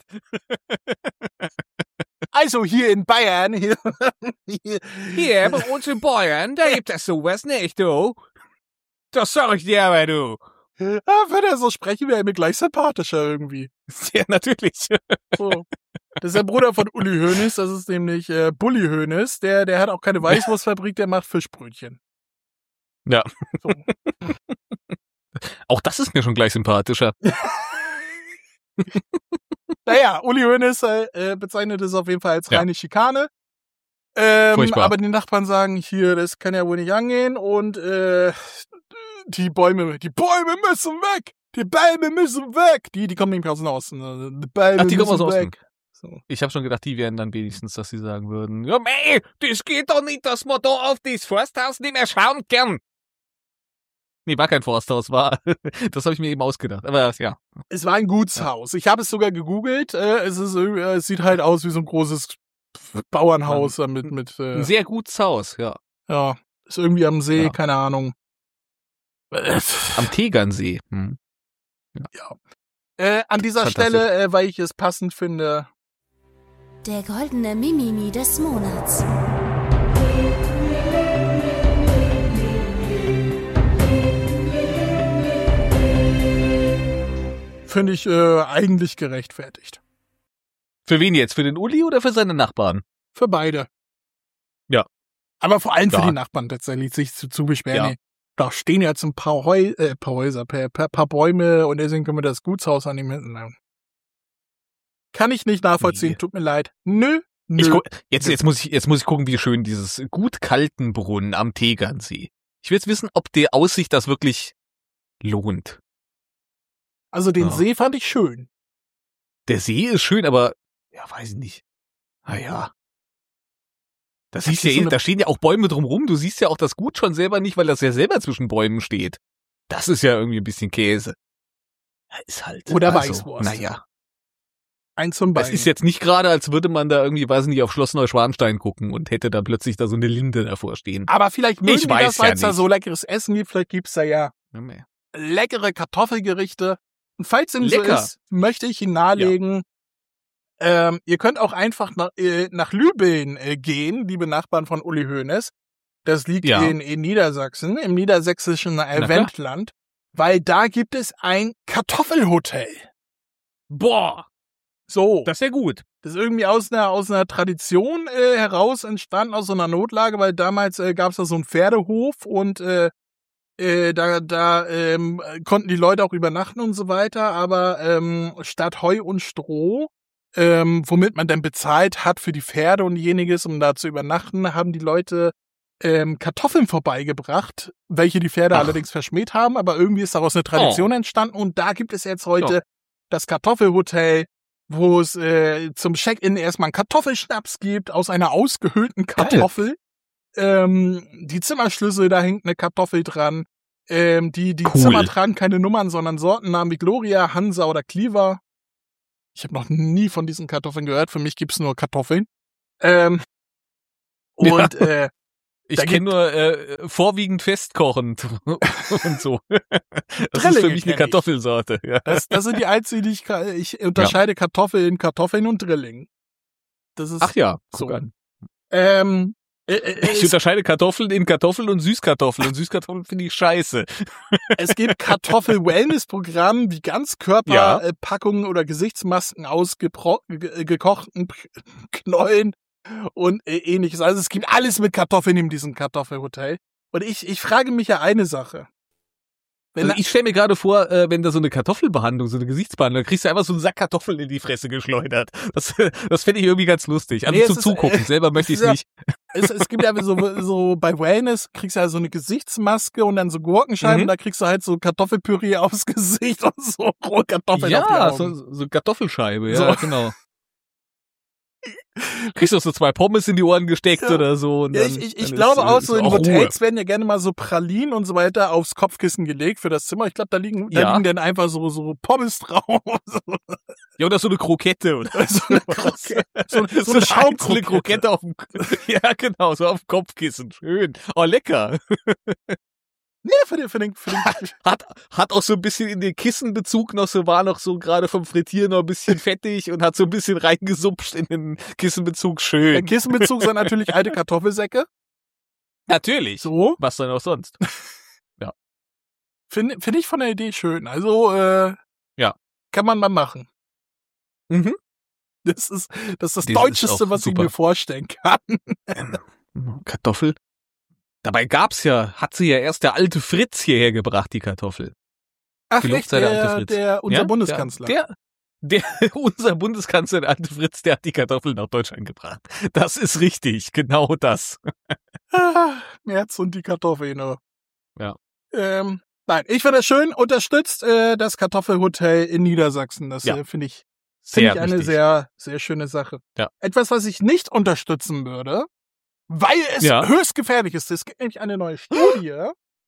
Also hier in Bayern, hier, hier,
Hier, bei uns in Bayern, da gibt es sowas nicht, du. Das sag ich dir aber, du.
ah, wenn er so sprechen, wäre er mir gleich sympathischer irgendwie.
Ja, natürlich.
So. Das ist der Bruder von Uli Hoeneß, das ist nämlich äh, Bulli Hoeneß, der, der hat auch keine Weißwurstfabrik, der macht Fischbrötchen.
Ja.
So.
Auch das ist mir schon gleich sympathischer.
Naja, Uli Hoeneß äh, bezeichnet es auf jeden Fall als
Ja.
reine Schikane. Ähm,
Furchtbar.
aber die Nachbarn sagen, hier, das kann ja wohl nicht angehen und äh, die Bäume, die Bäume müssen weg! Die Bäume müssen weg! Die, die kommen nämlich aus dem Osten. also Die Bäume
Ach, die kommen
müssen
aus dem
weg. So.
Ich habe schon gedacht, die wären dann wenigstens, dass sie sagen würden, ja, mei, das geht doch nicht, dass wir da auf das Forsthaus nicht mehr schauen können. Nee, war kein Forsthaus, war, das habe ich mir eben ausgedacht, aber ja.
Es war ein Gutshaus. Ich habe es sogar gegoogelt. Äh, es, ist, irgendwie- äh, es sieht halt aus wie so ein großes Bauernhaus äh, mit, mit äh,
Ein sehr gutes Haus, ja.
ja, ist irgendwie am See,
Ja.
keine Ahnung. Äh,
Am Tegernsee. Hm.
Äh, an dieser
Fantastisch.
Stelle, äh, weil ich es passend finde,
Der goldene Mimimi des Monats.
finde ich äh, eigentlich gerechtfertigt.
Für wen jetzt? Für den Uli oder für seine Nachbarn?
Für beide.
Ja.
Aber vor allem für
Ja.
die Nachbarn tatsächlich, sich zu, zu beschweren.
Ja.
Nee, da stehen jetzt ein paar, Heu äh, paar Häuser, paar, paar, paar Bäume und deswegen können wir das Gutshaus annehmen. Nein. Kann ich nicht nachvollziehen,
Nee.
tut mir leid. Nö, nö.
Ich gu- jetzt, jetzt, muss ich, jetzt muss ich gucken, wie schön dieses Gut Kaltenbrunn am Tegernsee. Ich will jetzt wissen, ob die Aussicht das wirklich lohnt.
Also den
Ja.
See fand ich schön.
Der See ist schön, aber, ja, weiß ich nicht. Naja. Das
Das
siehst ja,
ist so
eh-
eine-
da stehen ja auch Bäume drumrum. Du siehst ja auch das Gut schon selber nicht, weil das ja selber zwischen Bäumen steht. Das ist ja irgendwie ein bisschen Käse. Ja, ist halt.
Oder
also,
Weißwurst.
Naja.
Eins zum
Das
Beispiel.
ist jetzt nicht gerade, als würde man da irgendwie, weiß nicht, auf Schloss Neuschwanstein gucken und hätte da plötzlich da so eine Linde davor stehen.
Aber vielleicht mögen
Ich
die
weiß
das, weil
ja
es da
nicht.
so leckeres Essen gibt. Vielleicht gibt's da ja
Ja, nee.
leckere Kartoffelgerichte. Und falls dem so
Lecker.
ist, möchte ich Ihnen nahelegen, ähm, ihr könnt auch einfach nach, äh, nach Lübeln äh, gehen, liebe Nachbarn von Uli Hoeneß. Das liegt
Ja.
in, in Niedersachsen, im niedersächsischen äh,
klar.
Wendland, weil da gibt es ein Kartoffelhotel.
Boah,
So,
das ist ja gut.
das ist irgendwie aus einer, aus einer Tradition äh, heraus entstanden, aus so einer Notlage, weil damals äh, gab es da so einen Pferdehof und äh, äh, da, da ähm, konnten die Leute auch übernachten und so weiter, aber ähm, statt Heu und Stroh, ähm, womit man dann bezahlt hat für die Pferde und jeniges, um da zu übernachten, haben die Leute ähm, Kartoffeln vorbeigebracht, welche die Pferde
Ach.
allerdings verschmäht haben, aber irgendwie ist daraus eine Tradition entstanden und da gibt es jetzt heute
Ja.
das Kartoffelhotel, wo es äh, zum Check-in erstmal einen Kartoffelschnaps gibt aus einer ausgehöhlten Kartoffel. Ähm, die Zimmerschlüssel, da hängt eine Kartoffel dran. Ähm, die die
Cool.
Zimmer tragen keine Nummern, sondern Sortennamen wie Gloria, Hansa oder Cleaver. Ich habe noch nie von diesen Kartoffeln gehört. Für mich gibt's nur Kartoffeln. Ähm, und
Ja.
äh,
Ich
Da
kenne
gibt-
nur äh, vorwiegend festkochend und so. Das ist
Drillinge
für mich
kenn
eine
ich.
Kartoffelsorte. Ja.
das, das sind die einzigen, die ich, ka- ich unterscheide Kartoffeln in Kartoffeln und Drilling. Das ist
Ach ja, guck
so.
an.
Ähm, äh, äh,
Ich
es,
unterscheide Kartoffeln in Kartoffeln und Süßkartoffeln. Und Süßkartoffeln finde ich scheiße.
es gibt Kartoffel-Wellness-Programme wie Ganzkörperpackungen oder Gesichtsmasken aus gepro- ge- gekochten P- Knollen und äh, ähnliches. Also es gibt alles mit Kartoffeln in diesem Kartoffelhotel. Und ich, ich frage mich ja eine Sache. Wenn
Also ich stelle mir gerade vor, äh, wenn da so eine Kartoffelbehandlung, so eine Gesichtsbehandlung, dann kriegst du einfach so einen Sack Kartoffeln in die Fresse geschleudert. Das, das fände ich irgendwie ganz lustig. Also
Nee, es
zum
ist,
Zugucken.
äh,
Selber möchte
es
ich
ist
nicht.
es, es gibt ja so, so bei Wellness kriegst du ja so eine Gesichtsmaske und dann so Gurkenscheiben,
Mhm.
da kriegst du halt so Kartoffelpüree aufs Gesicht und so rohe Kartoffeln auf die
Ja,
Augen.
so, so Kartoffelscheibe, ja,
So.
genau. Kriegst du auch so zwei Pommes in die Ohren gesteckt
Ja.
oder so. Und
Ja,
dann,
ich ich,
dann
ich
ist,
glaube
äh,
auch
ist
so in
auch
Hotels
Ruhe.
werden ja gerne mal so Pralinen und so weiter aufs Kopfkissen gelegt für das Zimmer. Ich glaube, da liegen, da
Ja.
liegen dann einfach so, so Pommes drauf. So,
Ja, oder so eine Krokette oder
so eine Krokette. So, so,
so
eine
eine
Schaumkrokette.
Krokette auf dem, ja genau, so auf dem Kopfkissen. Schön. Oh, lecker.
Nee, für den, für den, für den,
Hat, hat auch so ein bisschen in den Kissenbezug noch so, war noch so gerade vom Frittieren noch ein bisschen fettig und hat so ein bisschen reingesuppt in den Kissenbezug.
der
Schön.
Kissenbezug sind natürlich alte Kartoffelsäcke.
Natürlich.
So.
Was denn auch sonst?
Finde find ich von der Idee schön. Also, äh,
Ja.
kann man mal machen.
Mhm.
Das ist das, ist das
Das ist
Deutscheste,
auch
was
super.
ich mir vorstellen kann.
Kartoffel. Dabei gab's ja, hat sie ja erst der alte Fritz hierher gebracht, die Kartoffel.
Ach,
Gelobt
echt,
sei der
der,
alte Fritz.
der, unser
Ja,
Bundeskanzler.
Der, der, der, unser Bundeskanzler, der alte Fritz, der hat die Kartoffel nach Deutschland gebracht. Das ist richtig, genau das.
Ah, Merz und die Kartoffeln. ne?
Ja.
Ähm, nein, ich finde das schön. Unterstützt äh, das Kartoffelhotel in Niedersachsen. Das
Ja.
äh, finde ich,
Sehr
finde ich eine
wichtig.
sehr, sehr schöne Sache.
Ja.
Etwas, was ich nicht unterstützen würde, weil es
Ja.
höchst gefährlich ist. Es gibt nämlich eine neue Studie,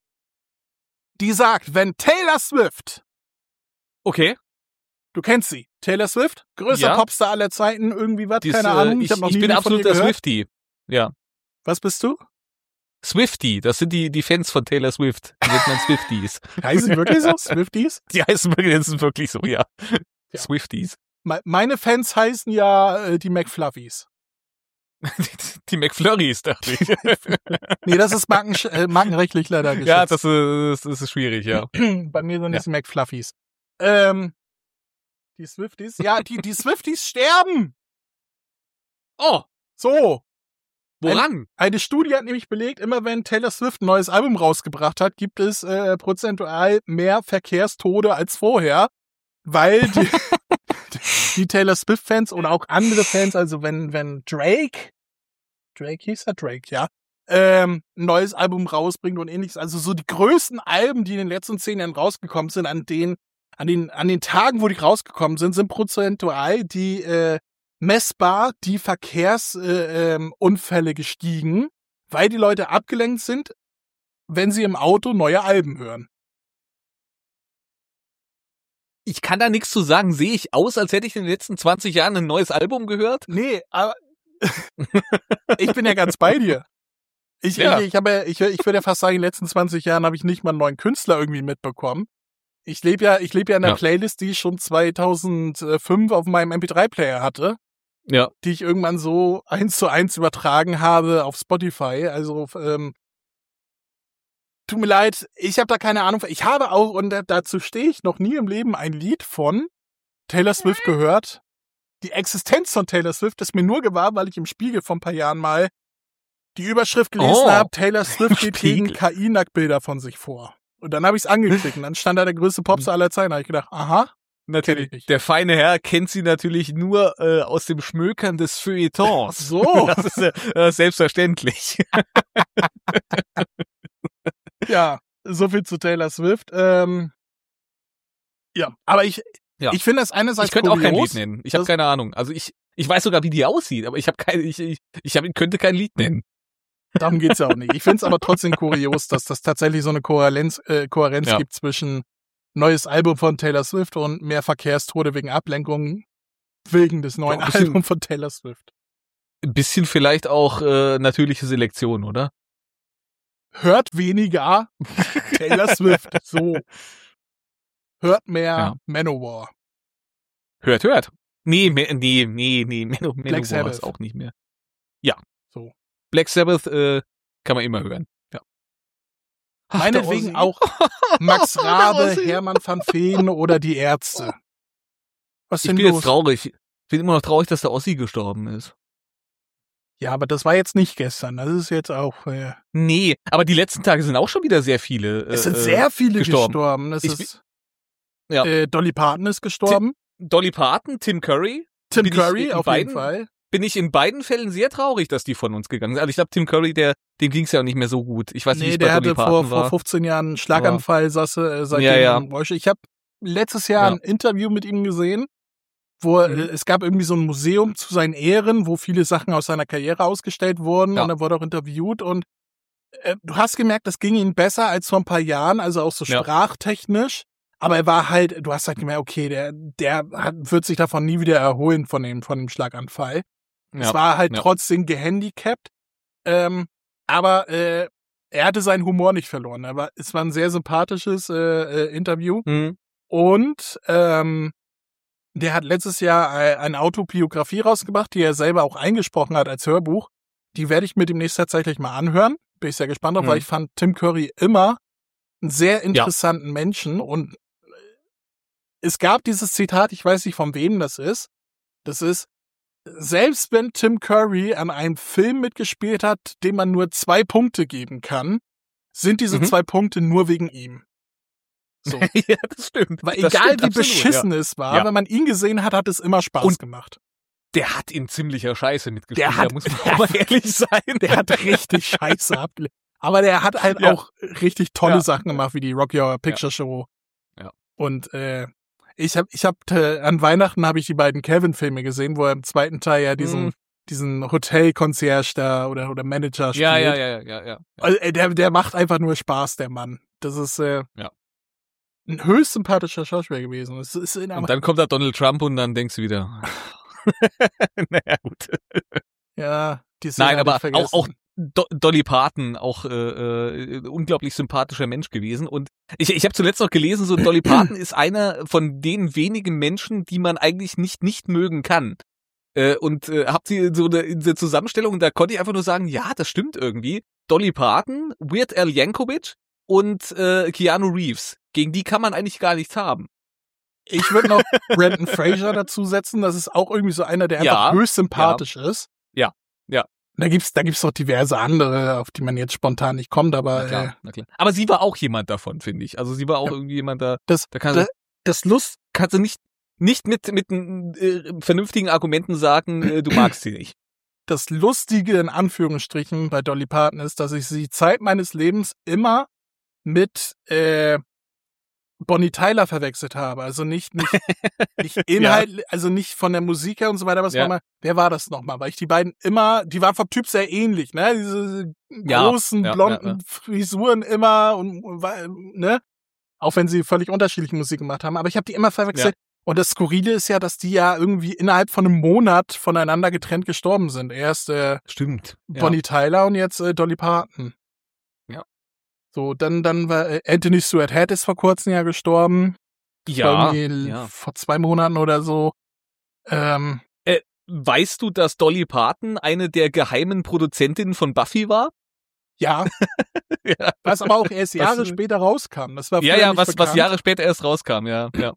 die sagt, wenn Taylor Swift,
Okay.
du kennst sie, Taylor Swift, größter
Ja.
Popstar aller Zeiten, irgendwie was,
Die ist,
keine
äh,
Ahnung.
Ich,
hab noch
ich
nie
bin
von ihr
absoluter
gehört.
Swiftie. Ja.
Was bist du?
Swiftie, das sind die, die Fans von Taylor Swift. Die nennt man Swifties.
Heißen sie wirklich so? Swifties?
Die heißen wirklich, das ist wirklich so, ja.
Ja.
Swifties.
Me- Meine Fans heißen ja äh, die McFluffies.
Die, die McFlurries, dachte ich.
Nee, das ist marken, äh, markenrechtlich leider geschützt.
Ja, das ist, das ist schwierig, ja.
Bei mir sind
Ja.
es die McFluffies. Ähm, die Swifties? Ja, die, die Swifties sterben!
Oh,
So.
woran?
Eine Studie hat nämlich belegt, immer wenn Taylor Swift ein neues Album rausgebracht hat, gibt es äh, prozentual mehr Verkehrstode als vorher, weil die, die Taylor Swift-Fans oder auch andere Fans, also wenn, wenn Drake, Drake hieß er Drake, ja, ähm, ein neues Album rausbringt und ähnliches, also so die größten Alben, die in den letzten zehn Jahren rausgekommen sind, an den, an den, an den Tagen, wo die rausgekommen sind, sind prozentual die, äh, messbar die Verkehrsunfälle äh, ähm, Unfälle gestiegen, weil die Leute abgelenkt sind, wenn sie im Auto neue Alben hören.
Ich kann da nichts zu sagen. Sehe ich aus, als hätte ich in den letzten zwanzig Jahren ein neues Album gehört?
Nee, aber ich bin ja ganz bei dir. Ich,
Ja.
ich, ich, habe, ja- ich, ich würde ja fast sagen, in den letzten zwanzig Jahren habe ich nicht mal einen neuen Künstler irgendwie mitbekommen. Ich lebe ja, ich lebe ja in einer
Ja.
Playlist, die ich schon zweitausendfünf auf meinem M P drei Player hatte,
Ja.
die ich irgendwann so eins zu eins übertragen habe auf Spotify. Also, ähm, tut mir leid, ich habe da keine Ahnung. Ich habe auch, und da- dazu stehe ich, noch nie im Leben ein Lied von Taylor Swift gehört. Die Existenz von Taylor Swift ist mir nur gewahr, weil ich im Spiegel vor ein paar Jahren mal die Überschrift gelesen
Oh.
habe, Taylor Swift geht gegen
Spiegel.
K I-Nacktbilder von sich vor. Und dann habe ich es angeklickt und dann stand da der größte Popstar aller Zeiten. Da habe ich gedacht, aha, kenn ich
Natürlich.
nicht.
Der feine Herr kennt sie natürlich nur äh, aus dem Schmökern des Feuilletons.
So.
Das ist äh, äh, selbstverständlich.
Ja, so viel zu Taylor Swift. Ähm, ja, aber ich,
Ja.
ich finde das einerseits
Ich könnte auch kein
kurios.
Lied nennen. Ich habe
Das-
keine Ahnung. Also ich, ich weiß sogar, wie die aussieht, aber ich habe keine, ich, ich, ich hab, könnte kein Lied nennen.
Darum geht's ja auch nicht. Ich finde es aber trotzdem kurios, dass das tatsächlich so eine Kohärenz, äh, Kohärenz
Ja.
gibt zwischen neues Album von Taylor Swift und mehr Verkehrstode wegen Ablenkungen wegen des neuen
Ja, ein bisschen-
Albums von Taylor Swift.
Ein bisschen vielleicht auch äh, natürliche Selektion, oder?
Hört weniger Taylor Swift. So. Hört mehr
Ja.
Manowar.
Hört, hört. Nee, me- nee, nee, nee, Manowar
Black Sabbath.
ist auch nicht mehr. Ja.
So.
Black Sabbath äh, kann man immer hören. Ja. Ach, der
Meinetwegen
Ossi.
auch Max
Der
Rabe,
Ossi.
Hermann van Veen oder die Ärzte. Was
Ich
denn
bin
los?
jetzt traurig. Ich bin immer noch traurig, dass der Ossi gestorben ist.
Ja, aber das war jetzt nicht gestern. Das ist jetzt auch. Äh,
Nee, aber die letzten Tage sind auch schon wieder sehr viele.
es sind
äh,
sehr viele
gestorben.
gestorben. Das
Ich
ist,
Ja.
äh, Dolly Parton ist gestorben.
Dolly Parton, Tim Curry.
Tim
bin ich
Curry
in
auf
beiden-
jeden Fall.
Bin ich in beiden Fällen sehr traurig, dass die von uns gegangen sind. Also ich glaube, Tim Curry, der, dem ging es ja auch nicht mehr so gut. Ich weiß nicht, wie
Nee,
es bei
der
Dolly
hatte
Parton
vor, vor
war.
fünfzehn Jahren einen Schlaganfall, saß äh, seitdem
Ja, ja.
im Rollstuhl. Ich habe letztes Jahr
Ja.
ein Interview mit ihm gesehen, wo
Mhm.
äh, es gab irgendwie so ein Museum zu seinen Ehren, wo viele Sachen aus seiner Karriere ausgestellt wurden
Ja.
und er wurde auch interviewt und äh, du hast gemerkt, das ging ihm besser als vor ein paar Jahren, also auch so
Ja.
sprachtechnisch. Aber er war halt, du hast halt gemerkt, okay, der, der hat, wird sich davon nie wieder erholen von dem, von dem Schlaganfall. Es
Ja.
war halt
ja.
trotzdem gehandicapt. Ähm, aber äh, er hatte seinen Humor nicht verloren. Er war, es war ein sehr sympathisches äh, äh, Interview.
Mhm.
Und ähm, der hat letztes Jahr äh, eine Autobiografie rausgebracht, die er selber auch eingesprochen hat als Hörbuch. Die werde ich mir demnächst tatsächlich mal anhören. Bin ich sehr gespannt drauf,
Mhm.
weil ich fand Tim Curry immer einen sehr interessanten Menschen. Und es gab dieses Zitat, ich weiß nicht, von wem das ist. Das ist, selbst wenn Tim Curry an einem Film mitgespielt hat, dem man nur zwei Punkte geben kann, sind diese
Mhm.
zwei Punkte nur wegen ihm. So.
ja, das stimmt.
Weil
das
egal
stimmt,
wie
absolut,
beschissen es war,
Ja.
wenn man ihn gesehen hat, hat es immer Spaß
Und-
gemacht.
Ja. Der hat in ziemlicher Scheiße mitgespielt.
Der hat-
da muss man auch mal ehrlich sein.
Der hat richtig Scheiße abgelegt. Aber der hat halt
Ja.
auch richtig tolle
Ja.
Sachen gemacht, wie die Rocky Horror Picture Show.
Ja.
Und äh, ich habe, ich habe äh, an Weihnachten habe ich die beiden Kevin-Filme gesehen, wo er im zweiten Teil ja diesen,
Mhm.
diesen Hotel-Concierge da oder oder Manager spielt.
Ja, ja, ja, ja, ja.
Also, äh, der, der macht einfach nur Spaß, der Mann. Das ist äh,
Ja.
ein höchst sympathischer Schauspieler gewesen. Es ist in,
Und dann kommt da Donald Trump und dann denkst du wieder. naja, gut.
ja, die Szene
Nein,
hab ich
aber
vergessen.
auch, auch Do Dolly Parton, auch äh, äh, unglaublich sympathischer Mensch gewesen. Und ich, ich habe zuletzt noch gelesen, so Dolly Parton ist einer von den wenigen Menschen, die man eigentlich nicht nicht mögen kann. Äh, und äh, habt sie so eine, in der Zusammenstellung, da konnte ich einfach nur sagen, ja, das stimmt irgendwie. Dolly Parton, Weird Al Yankovic und äh, Keanu Reeves. Gegen die kann man eigentlich gar nichts haben.
Ich würde noch Brendan Fraser dazusetzen. Das ist auch irgendwie so einer, der
Ja,
einfach höchst sympathisch ist.
Ja, ja.
Da gibt's, da gibt's noch diverse andere, auf die man jetzt spontan nicht kommt, aber
Na klar,
äh,
na klar. Aber sie war auch jemand davon, finde ich. Also sie war auch
Ja.
irgendwie jemand da.
das,
Da kann,
das, das Lust,
kannst du nicht nicht mit mit äh, vernünftigen Argumenten sagen, äh, du magst sie nicht.
das Lustige in Anführungsstrichen bei Dolly Parton ist, dass ich sie Zeit meines Lebens immer mit äh, Bonnie Tyler verwechselt habe. Also nicht, nicht, nicht Inhalt, also nicht von der Musik her und so weiter, aber es
Ja.
war mal, wer war das nochmal? Weil ich die beiden immer, die waren vom Typ sehr ähnlich, ne? Diese
Ja,
großen,
ja,
blonden
ja, ja.
Frisuren immer und, und ne? Auch wenn sie völlig unterschiedliche Musik gemacht haben. Aber ich habe die immer verwechselt. Und das Skurrile ist ja, dass die ja irgendwie innerhalb von einem Monat voneinander getrennt gestorben sind. Erst äh,
Stimmt. Ja.
Bonnie Tyler und jetzt äh, Dolly Parton.
Ja.
So, dann, dann war äh, Anthony Stewart Head ist vor kurzem ja gestorben.
Ja,
Irgendwie
ja.
vor zwei Monaten oder so. Ähm,
Weißt du, dass Dolly Parton eine der geheimen Produzentinnen von Buffy war?
ja,
ja,
was aber auch erst
Was-
Jahre später rauskam. Das war
ja,
früher
ja
nicht
was, was
bekannt.
Jahre später erst rauskam, ja. ja.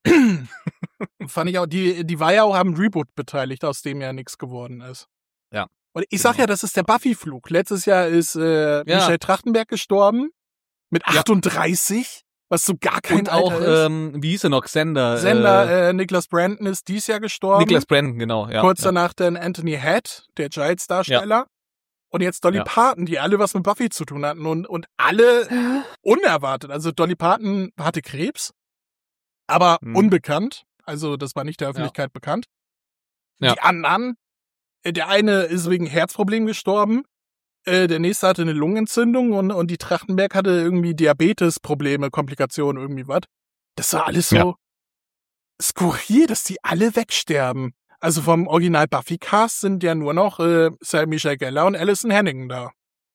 Fand ich auch, die, die war ja auch am Reboot beteiligt, aus dem ja nichts geworden ist.
Ja.
Und ich sag
Genau.
ja, das ist der Buffy-Flug. Letztes Jahr ist äh,
Ja.
Michelle Trachtenberg gestorben. Mit
Ja.
achtunddreißig, was so gar kein
Und auch,
Alter ist.
ähm, wie hieß er noch, Sender?
Sender,
äh,
äh, Nicholas Brandon ist dies Jahr gestorben.
Nicholas Brandon, genau. Ja,
Kurz
ja.
danach dann Anthony Head, der Giles-Darsteller. Und jetzt Dolly
Ja.
Parton, die alle was mit Buffy zu tun hatten. Und, und alle unerwartet. Also Dolly Parton hatte Krebs, aber
Hm.
unbekannt. Also das war nicht der Öffentlichkeit bekannt.
Ja.
Die anderen, äh, der eine ist wegen Herzproblem gestorben. Äh, der nächste hatte eine Lungenentzündung und, und die Trachtenberg hatte irgendwie Diabetes-Probleme, Komplikationen, irgendwie was. Das war alles so
Ja.
skurril, dass die alle wegsterben. Also vom Original Buffy-Cast sind ja nur noch äh, Sarah Michelle Gellar und Alison Hannigan da.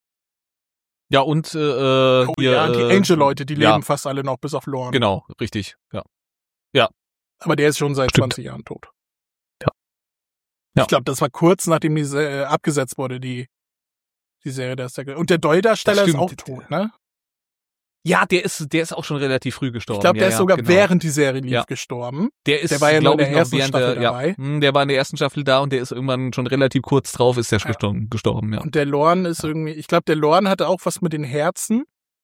Ja, und äh,
Oh
hier,
ja, die
äh,
Angel-Leute, die
ja.
leben fast alle noch, bis auf Lorne.
Genau, richtig. Ja.
Aber der ist schon seit
Stimmt.
zwanzig Jahren tot.
Ja. Ja.
Ich glaube, das war kurz nachdem die äh, abgesetzt wurde, die, die Serie der Star. Und der Doyle-Darsteller
Das
ist auch
stimmt.
tot, ne?
Ja, der ist, der ist auch schon relativ früh gestorben.
Ich glaube, der
ja,
ist
ja,
sogar
genau.
während die Serie lief
Ja.
gestorben.
Der ist,
der war ja nur in
glaube
der
ich, noch
ersten
während
Staffel
der, ja,
dabei.
hm, der war in der ersten Staffel da und der ist irgendwann schon relativ kurz drauf, ist der
Ja.
gestorben, gestorben, ja.
Und der Lorne ist irgendwie, ich glaube, der Lorne hatte auch was mit den Herzen.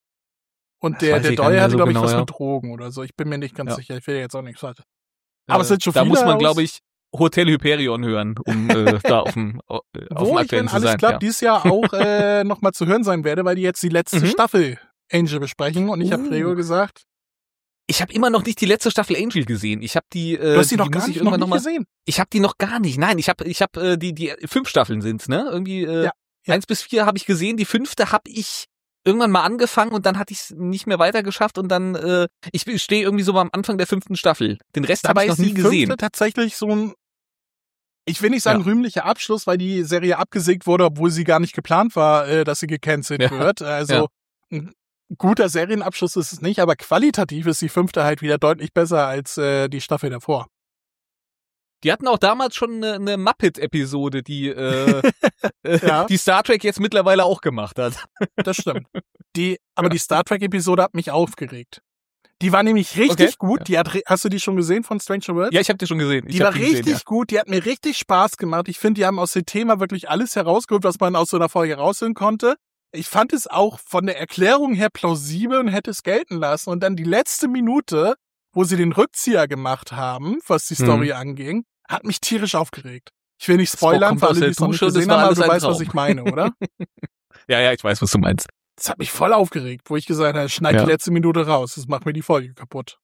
Und
Das
der,
weiß
der
ich gar
Doyle
nicht mehr
hatte,
so
glaube ich,
genau,
was
ja.
mit Drogen oder so. Ich bin mir nicht ganz
Ja.
sicher. Ich will jetzt auch nichts sagen. Aber es
Äh,
sind schon
da
viele
muss man,
aus-
glaube ich, Hotel Hyperion hören, um äh, da auf dem, äh, auf dem
Wo ich,
aktuellen
wenn
zu
alles
sein.
klappt,
Ja.
dieses Jahr auch äh, nochmal zu hören sein werde, weil die jetzt die letzte
Mhm.
Staffel Angel besprechen. Und ich habe
Uh.
Gregor gesagt,
Ich habe immer noch nicht die letzte Staffel Angel gesehen. Ich habe die, äh,
du hast die noch
muss
gar
ich
nicht, noch
irgendwann
nicht
noch mal,
gesehen.
Ich habe die noch gar nicht. Nein, ich habe, ich habe äh, die, die fünf Staffeln sind's, ne? Irgendwie äh,
Ja, ja.
eins bis vier habe ich gesehen. Die fünfte habe ich irgendwann mal angefangen und dann hatte ich es nicht mehr weitergeschafft und dann, äh, ich stehe irgendwie so am Anfang der fünften Staffel. Den Rest habe ich noch
ist die
nie gesehen.
fünfte tatsächlich so ein, ich will nicht sagen
Ja.
rühmlicher Abschluss, weil die Serie abgesägt wurde, obwohl sie gar nicht geplant war, äh, dass sie gecancelt
Ja.
wird. Also
Ja.
ein guter Serienabschluss ist es nicht, aber qualitativ ist die fünfte halt wieder deutlich besser als äh, die Staffel davor.
Die hatten auch damals schon eine, eine Muppet-Episode, die äh,
Ja.
die Star Trek jetzt mittlerweile auch gemacht hat.
Das stimmt. Die, aber die Star Trek-Episode hat mich aufgeregt. Die war nämlich richtig
Okay.
gut.
Ja.
Die hat, re- hast du die schon gesehen von Stranger Worlds?
Ja, ich habe die schon gesehen. Ich
Die war
hab die gesehen,
richtig gut, die hat mir richtig Spaß gemacht. Ich finde, die haben aus dem Thema wirklich alles herausgeholt, was man aus so einer Folge rausholen konnte. Ich fand es auch von der Erklärung her plausibel und hätte es gelten lassen. Und dann die letzte Minute, wo sie den Rückzieher gemacht haben, was die Story
Mhm.
anging, hat mich tierisch aufgeregt. Ich will nicht
Spock
spoilern
kommt
für
aus
alle,
der
die es noch nicht
Dusche und es
gesehen
war
haben, aber
alles
du
ein
weißt, was
Traum.
ich meine, oder?
Ja, ja, ich weiß, was du meinst.
Das hat mich voll aufgeregt, wo ich gesagt habe, schneid
Ja.
die letzte Minute raus, das macht mir die Folge kaputt.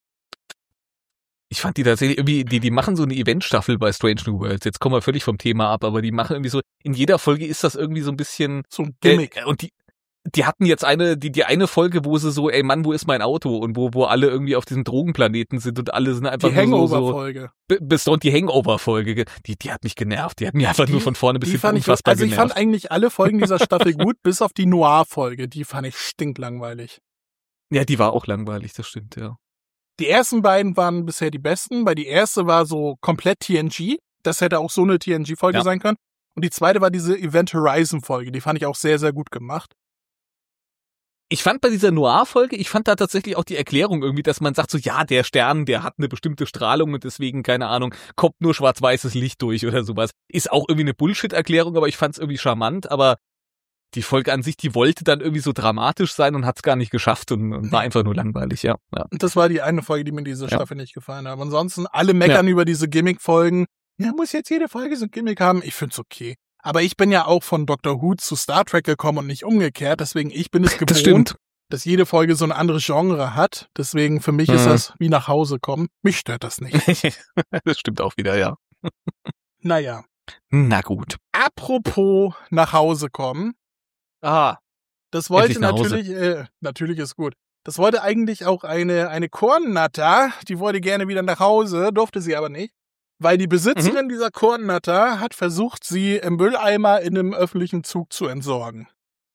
Ich fand die tatsächlich irgendwie, die, die machen so eine Eventstaffel bei Strange New Worlds. Jetzt kommen wir völlig vom Thema ab, aber die machen irgendwie so, in jeder Folge ist das irgendwie so ein bisschen,
So ein Gimmick.
Äh, und die, die hatten jetzt eine, die, die eine Folge, wo sie so, ey Mann, wo ist mein Auto? Und wo, wo alle irgendwie auf diesem Drogenplaneten sind und alle sind einfach
die
nur so, so
Hangover-Folge.
b- bis und die Hangover-Folge, die, die hat mich genervt. Die hat mich einfach
Die-
nur von vorne bis
Die
hinten
fand ich,
unfassbar
also ich
genervt.
fand eigentlich alle Folgen dieser Staffel gut, bis auf die Noir-Folge. Die fand ich stinklangweilig.
Ja, die war auch langweilig, das stimmt, ja.
Die ersten beiden waren bisher die besten, weil die erste war so komplett T N G. Das hätte auch so eine T N G-Folge
Ja.
sein können. Und die zweite war diese Event Horizon-Folge. Die fand ich auch sehr, sehr gut gemacht.
Ich fand bei dieser Noir-Folge, ich fand da tatsächlich auch die Erklärung irgendwie, dass man sagt so, ja, der Stern, der hat eine bestimmte Strahlung und deswegen, keine Ahnung, kommt nur schwarz-weißes Licht durch oder sowas. Ist auch irgendwie eine Bullshit-Erklärung, aber ich fand's irgendwie charmant, aber die Folge an sich, die wollte dann irgendwie so dramatisch sein und hat's gar nicht geschafft und, und war einfach nur langweilig, ja. ja.
Und das war die eine Folge, die mir diese
Ja.
Staffel nicht gefallen hat. Ansonsten alle meckern über diese Gimmick-Folgen. Ja, muss jetzt jede Folge so ein Gimmick haben. Ich find's okay. Aber ich bin ja auch von Doctor Who zu Star Trek gekommen und nicht umgekehrt. Deswegen, ich bin es gewohnt,
Das stimmt.
dass jede Folge so ein anderes Genre hat. Deswegen, für mich ist
Mhm.
das wie nach Hause kommen. Mich stört das nicht.
Das stimmt auch wieder, ja.
Naja.
Na gut.
Apropos nach Hause kommen.
Ah.
Das wollte
Endlich nach Hause.
natürlich, äh, natürlich ist gut. Das wollte eigentlich auch eine, eine Kornnatter. Die wollte gerne wieder nach Hause, durfte sie aber nicht. Weil die Besitzerin
Mhm.
dieser Kornnatter hat versucht, sie im Mülleimer in einem öffentlichen Zug zu entsorgen.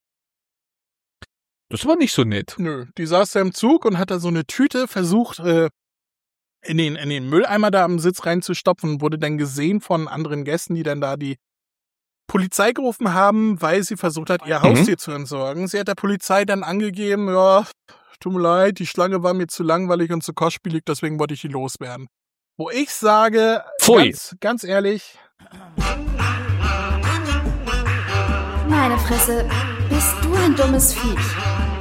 Das war nicht so nett.
Nö, die saß da im Zug und hat da so eine Tüte versucht, äh, in den, in den Mülleimer da am Sitz reinzustopfen und wurde dann gesehen von anderen Gästen, die dann da die Polizei gerufen haben, weil sie versucht hat, ihr
Mhm.
Haustier zu entsorgen. Sie hat der Polizei dann angegeben, ja, tut mir leid, die Schlange war mir zu langweilig und zu kostspielig, deswegen wollte ich die loswerden. Wo ich sage,
Pfui.
ganz, ganz ehrlich,
Meine Fresse, bist du ein dummes Viech.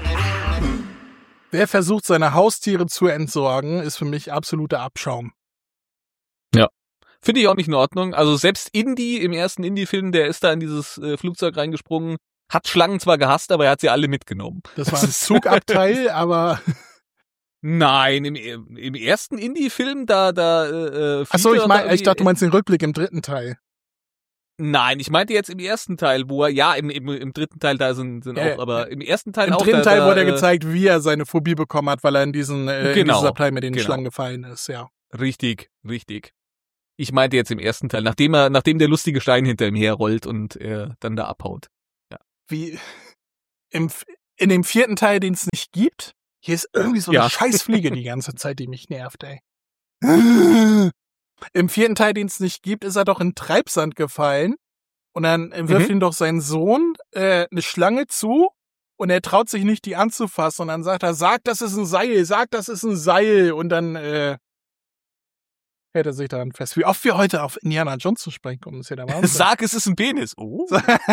wer versucht, seine Haustiere zu entsorgen, ist für mich absoluter Abschaum.
Finde ich auch nicht in Ordnung. Also selbst Indy im ersten Indie-Film, der ist da in dieses äh, Flugzeug reingesprungen, hat Schlangen zwar gehasst, aber er hat sie alle mitgenommen.
Das war ein Zugabteil, aber
Nein, im, im ersten Indie-Film, da, da, äh,
achso,
fliegt
ich
er
meine,
da
ich dachte, du
irgendwie-
meinst den Rückblick im dritten Teil.
Nein, ich meinte jetzt im ersten Teil, wo er, ja, im, im, im dritten Teil da sind, sind
Ja,
auch, aber im ersten Teil
Im
auch.
dritten
da,
Teil
da,
wurde er
äh,
gezeigt, wie er seine Phobie bekommen hat, weil er in diesen äh,
Genau,
in dieser Play mit den
genau.
Schlangen gefallen ist, ja.
Richtig, richtig. Ich meinte jetzt im ersten Teil, nachdem er, nachdem der lustige Stein hinter ihm herrollt und er dann da abhaut.
Wie im, in dem vierten Teil, den es nicht gibt, hier ist irgendwie so eine
Ja.
Scheißfliege die ganze Zeit, die mich nervt, ey. Im vierten Teil, den es nicht gibt, ist er doch in Treibsand gefallen und dann wirft
Mhm.
ihm doch sein Sohn äh, eine Schlange zu und er traut sich nicht, die anzufassen und dann sagt er, sag, das ist ein Seil, sag, das ist ein Seil und dann äh, hält er sich daran fest. Wie oft wir heute auf Indiana Jones zu sprechen kommen, ist ja der Wahnsinn.
Sag, es ist ein Penis. Oh.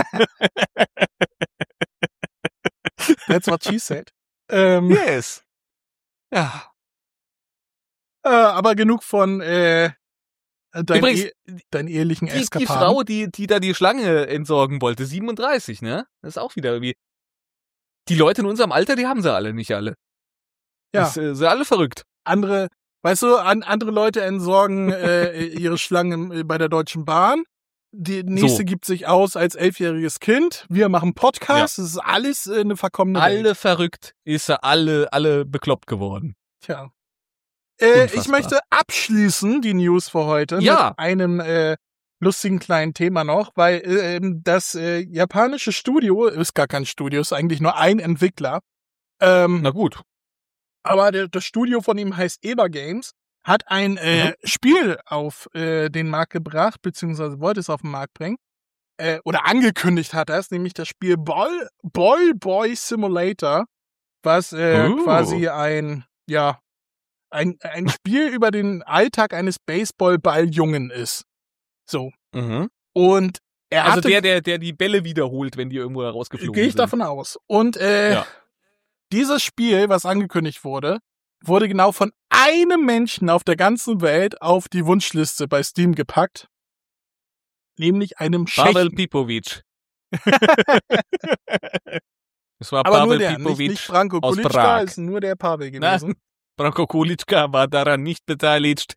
That's what she said. Ähm,
Yes. Ja.
äh, aber genug von äh, dein
Übrigens,
eh, deinen ehelichen
Die, die
Eskapaden.
Frau, die, die da die Schlange entsorgen wollte, siebenunddreißig, ne? Das ist auch wieder irgendwie. Die Leute in unserem Alter, die haben sie alle nicht alle.
Ja.
Das, äh, sind alle verrückt.
Andere, weißt du, an, andere Leute entsorgen äh, ihre Schlangen äh, bei der Deutschen Bahn. Die nächste
So.
gibt sich aus als elfjähriges Kind. Wir machen Podcast. Das ist alles äh, eine verkommene
Alle
Welt.
verrückt, ist er alle, alle bekloppt geworden.
Tja. Äh, ich
Unfassbar.
möchte abschließen die News für heute
Ja.
mit einem äh, lustigen kleinen Thema noch, weil äh, ähm, das äh, japanische Studio ist gar kein Studio, ist eigentlich nur ein Entwickler. Ähm,
Na gut.
aber der, das Studio von ihm heißt Eber Games, hat ein äh,
Mhm.
Spiel auf äh, den Markt gebracht, beziehungsweise wollte es auf den Markt bringen. Äh, oder angekündigt hat er es, nämlich das Spiel Ball, Ball Boy Simulator, was äh,
Oh.
quasi ein, ja, ein, ein Spiel über den Alltag eines Baseballballjungen ist. So.
Mhm.
Und er
Also
hatte,
der, der, der die Bälle wiederholt, wenn die irgendwo da rausgeflogen
gehe ich
sind.
davon aus. Und äh,
Ja.
dieses Spiel, was angekündigt wurde, wurde genau von einem Menschen auf der ganzen Welt auf die Wunschliste bei Steam gepackt. Nämlich einem
Pavel
Tschechen.
Pipovic. Das war
Aber nur
Pavel
der, nicht,
Pipovic
nicht Branko
aus
Kulitschka,
Prag.
ist nur der Pavel
Na,
gewesen.
Branko Kulitschka war daran nicht beteiligt.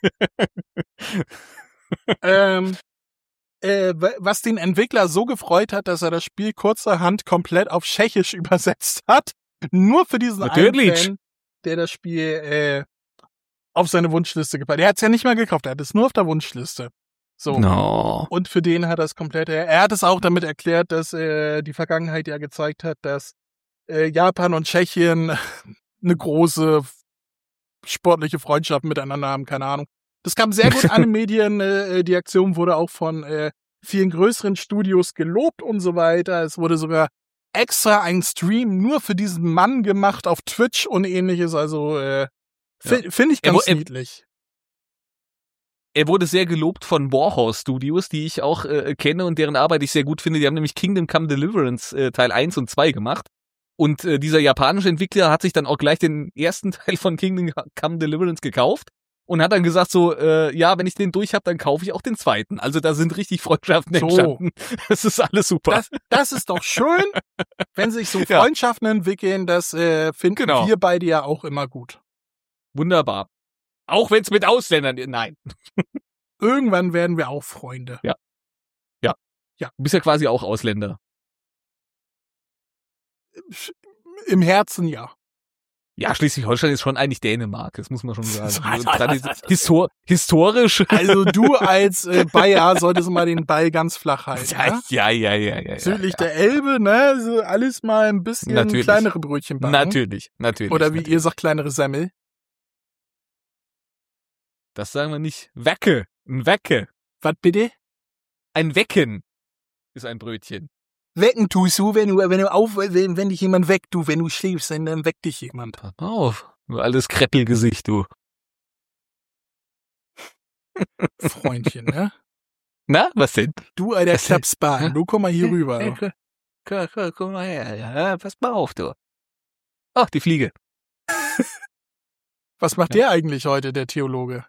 ähm, äh, wa- was den Entwickler so gefreut hat, dass er das Spiel kurzerhand komplett auf Tschechisch übersetzt hat. Nur für diesen einen
Natürlich.
Fan, der das Spiel äh, auf seine Wunschliste gepackt hat. Er hat es ja nicht mal gekauft, er hat es nur auf der Wunschliste. So.
No.
Und für den hat er es komplett, er, er hat es auch damit erklärt, dass äh, die Vergangenheit ja gezeigt hat, dass äh, Japan und Tschechien eine große sportliche Freundschaft miteinander haben, keine Ahnung. Das kam sehr gut an den Medien, äh, die Aktion wurde auch von äh, vielen größeren Studios gelobt und so weiter. Es wurde sogar extra ein Stream nur für diesen Mann gemacht auf Twitch und ähnliches, also äh, fi- finde ich
Er
ganz
wo- er-
niedlich.
Er wurde sehr gelobt von Warhorse Studios, die ich auch äh, kenne und deren Arbeit ich sehr gut finde. Die haben nämlich Kingdom Come Deliverance äh, Teil eins und zwei gemacht. Und äh, dieser japanische Entwickler hat sich dann auch gleich den ersten Teil von Kingdom Come Deliverance gekauft und hat dann gesagt so, äh, ja, wenn ich den durch habe, dann kaufe ich auch den zweiten. Also da sind richtig Freundschaften
So.
entstanden. Das ist alles super.
Das, das ist doch schön, wenn sich so
Ja.
Freundschaften entwickeln, das äh, finden
Genau.
wir beide ja auch immer gut.
Wunderbar. Auch wenn es mit Ausländern, nein.
Irgendwann werden wir auch Freunde.
Du bist ja quasi auch Ausländer.
Im Herzen ja.
Ja, Schleswig-Holstein ist schon eigentlich Dänemark, das muss man schon sagen.
So,
Also,
also,
tradi-
also,
Histor historisch.
Also du als äh, Bayer solltest mal den Ball ganz flach halten. Ja?
ja, ja, ja, ja. ja,
Südlich
ja.
der Elbe, ne? So alles mal ein bisschen
Natürlich.
kleinere Brötchen backen.
Natürlich, natürlich.
Oder wie
natürlich.
ihr sagt, kleinere Semmel.
Das sagen wir nicht. Wecke. Ein Wecke.
Was bitte?
Ein Wecken ist ein Brötchen.
Wecken tust du, wenn du, wenn du auf, wenn, wenn dich jemand weckt, du, wenn du schläfst, dann, dann weckt dich jemand.
Pass mal auf. Du altes Kreppelgesicht, du.
Freundchen, ne?
Na, was denn?
Du, alter
Was denn?
Klapsbahn, du komm mal hier rüber.
Hey, guck, guck, guck, guck mal her. Ja, pass mal auf, du. Ach, die Fliege.
Was macht der eigentlich heute, der Theologe?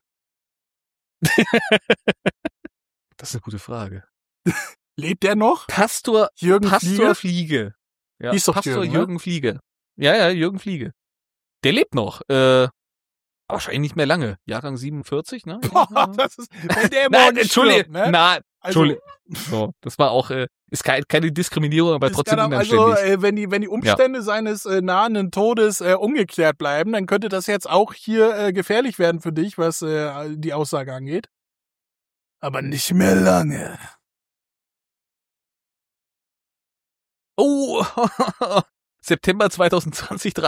Das ist eine gute Frage.
Lebt der noch?
Pastor,
Jürgen
Pastor
Fliege?
Fliege. Ja,
Hieß doch
Pastor
Jürgen,
Jürgen,
ne?
Fliege. Ja, ja, Jürgen Fliege. Der lebt noch. Äh, wahrscheinlich nicht mehr lange. Jahrgang siebenundvierzig, ne?
Boah, das ist, wenn der
Nein,
morgen
Entschuldigung.
stirbt, ne?
Na,
Also,
Entschuldigung. So, das war auch, äh, ist kein, keine Diskriminierung, aber
es
trotzdem
kann auch,
unanständig.
also, äh, wenn die, wenn die Umstände ja. seines äh, nahenden Todes äh, ungeklärt bleiben, dann könnte das jetzt auch hier äh, gefährlich werden für dich, was äh, die Aussage angeht. Aber nicht mehr lange.
Oh, September zwanzig zwanzig,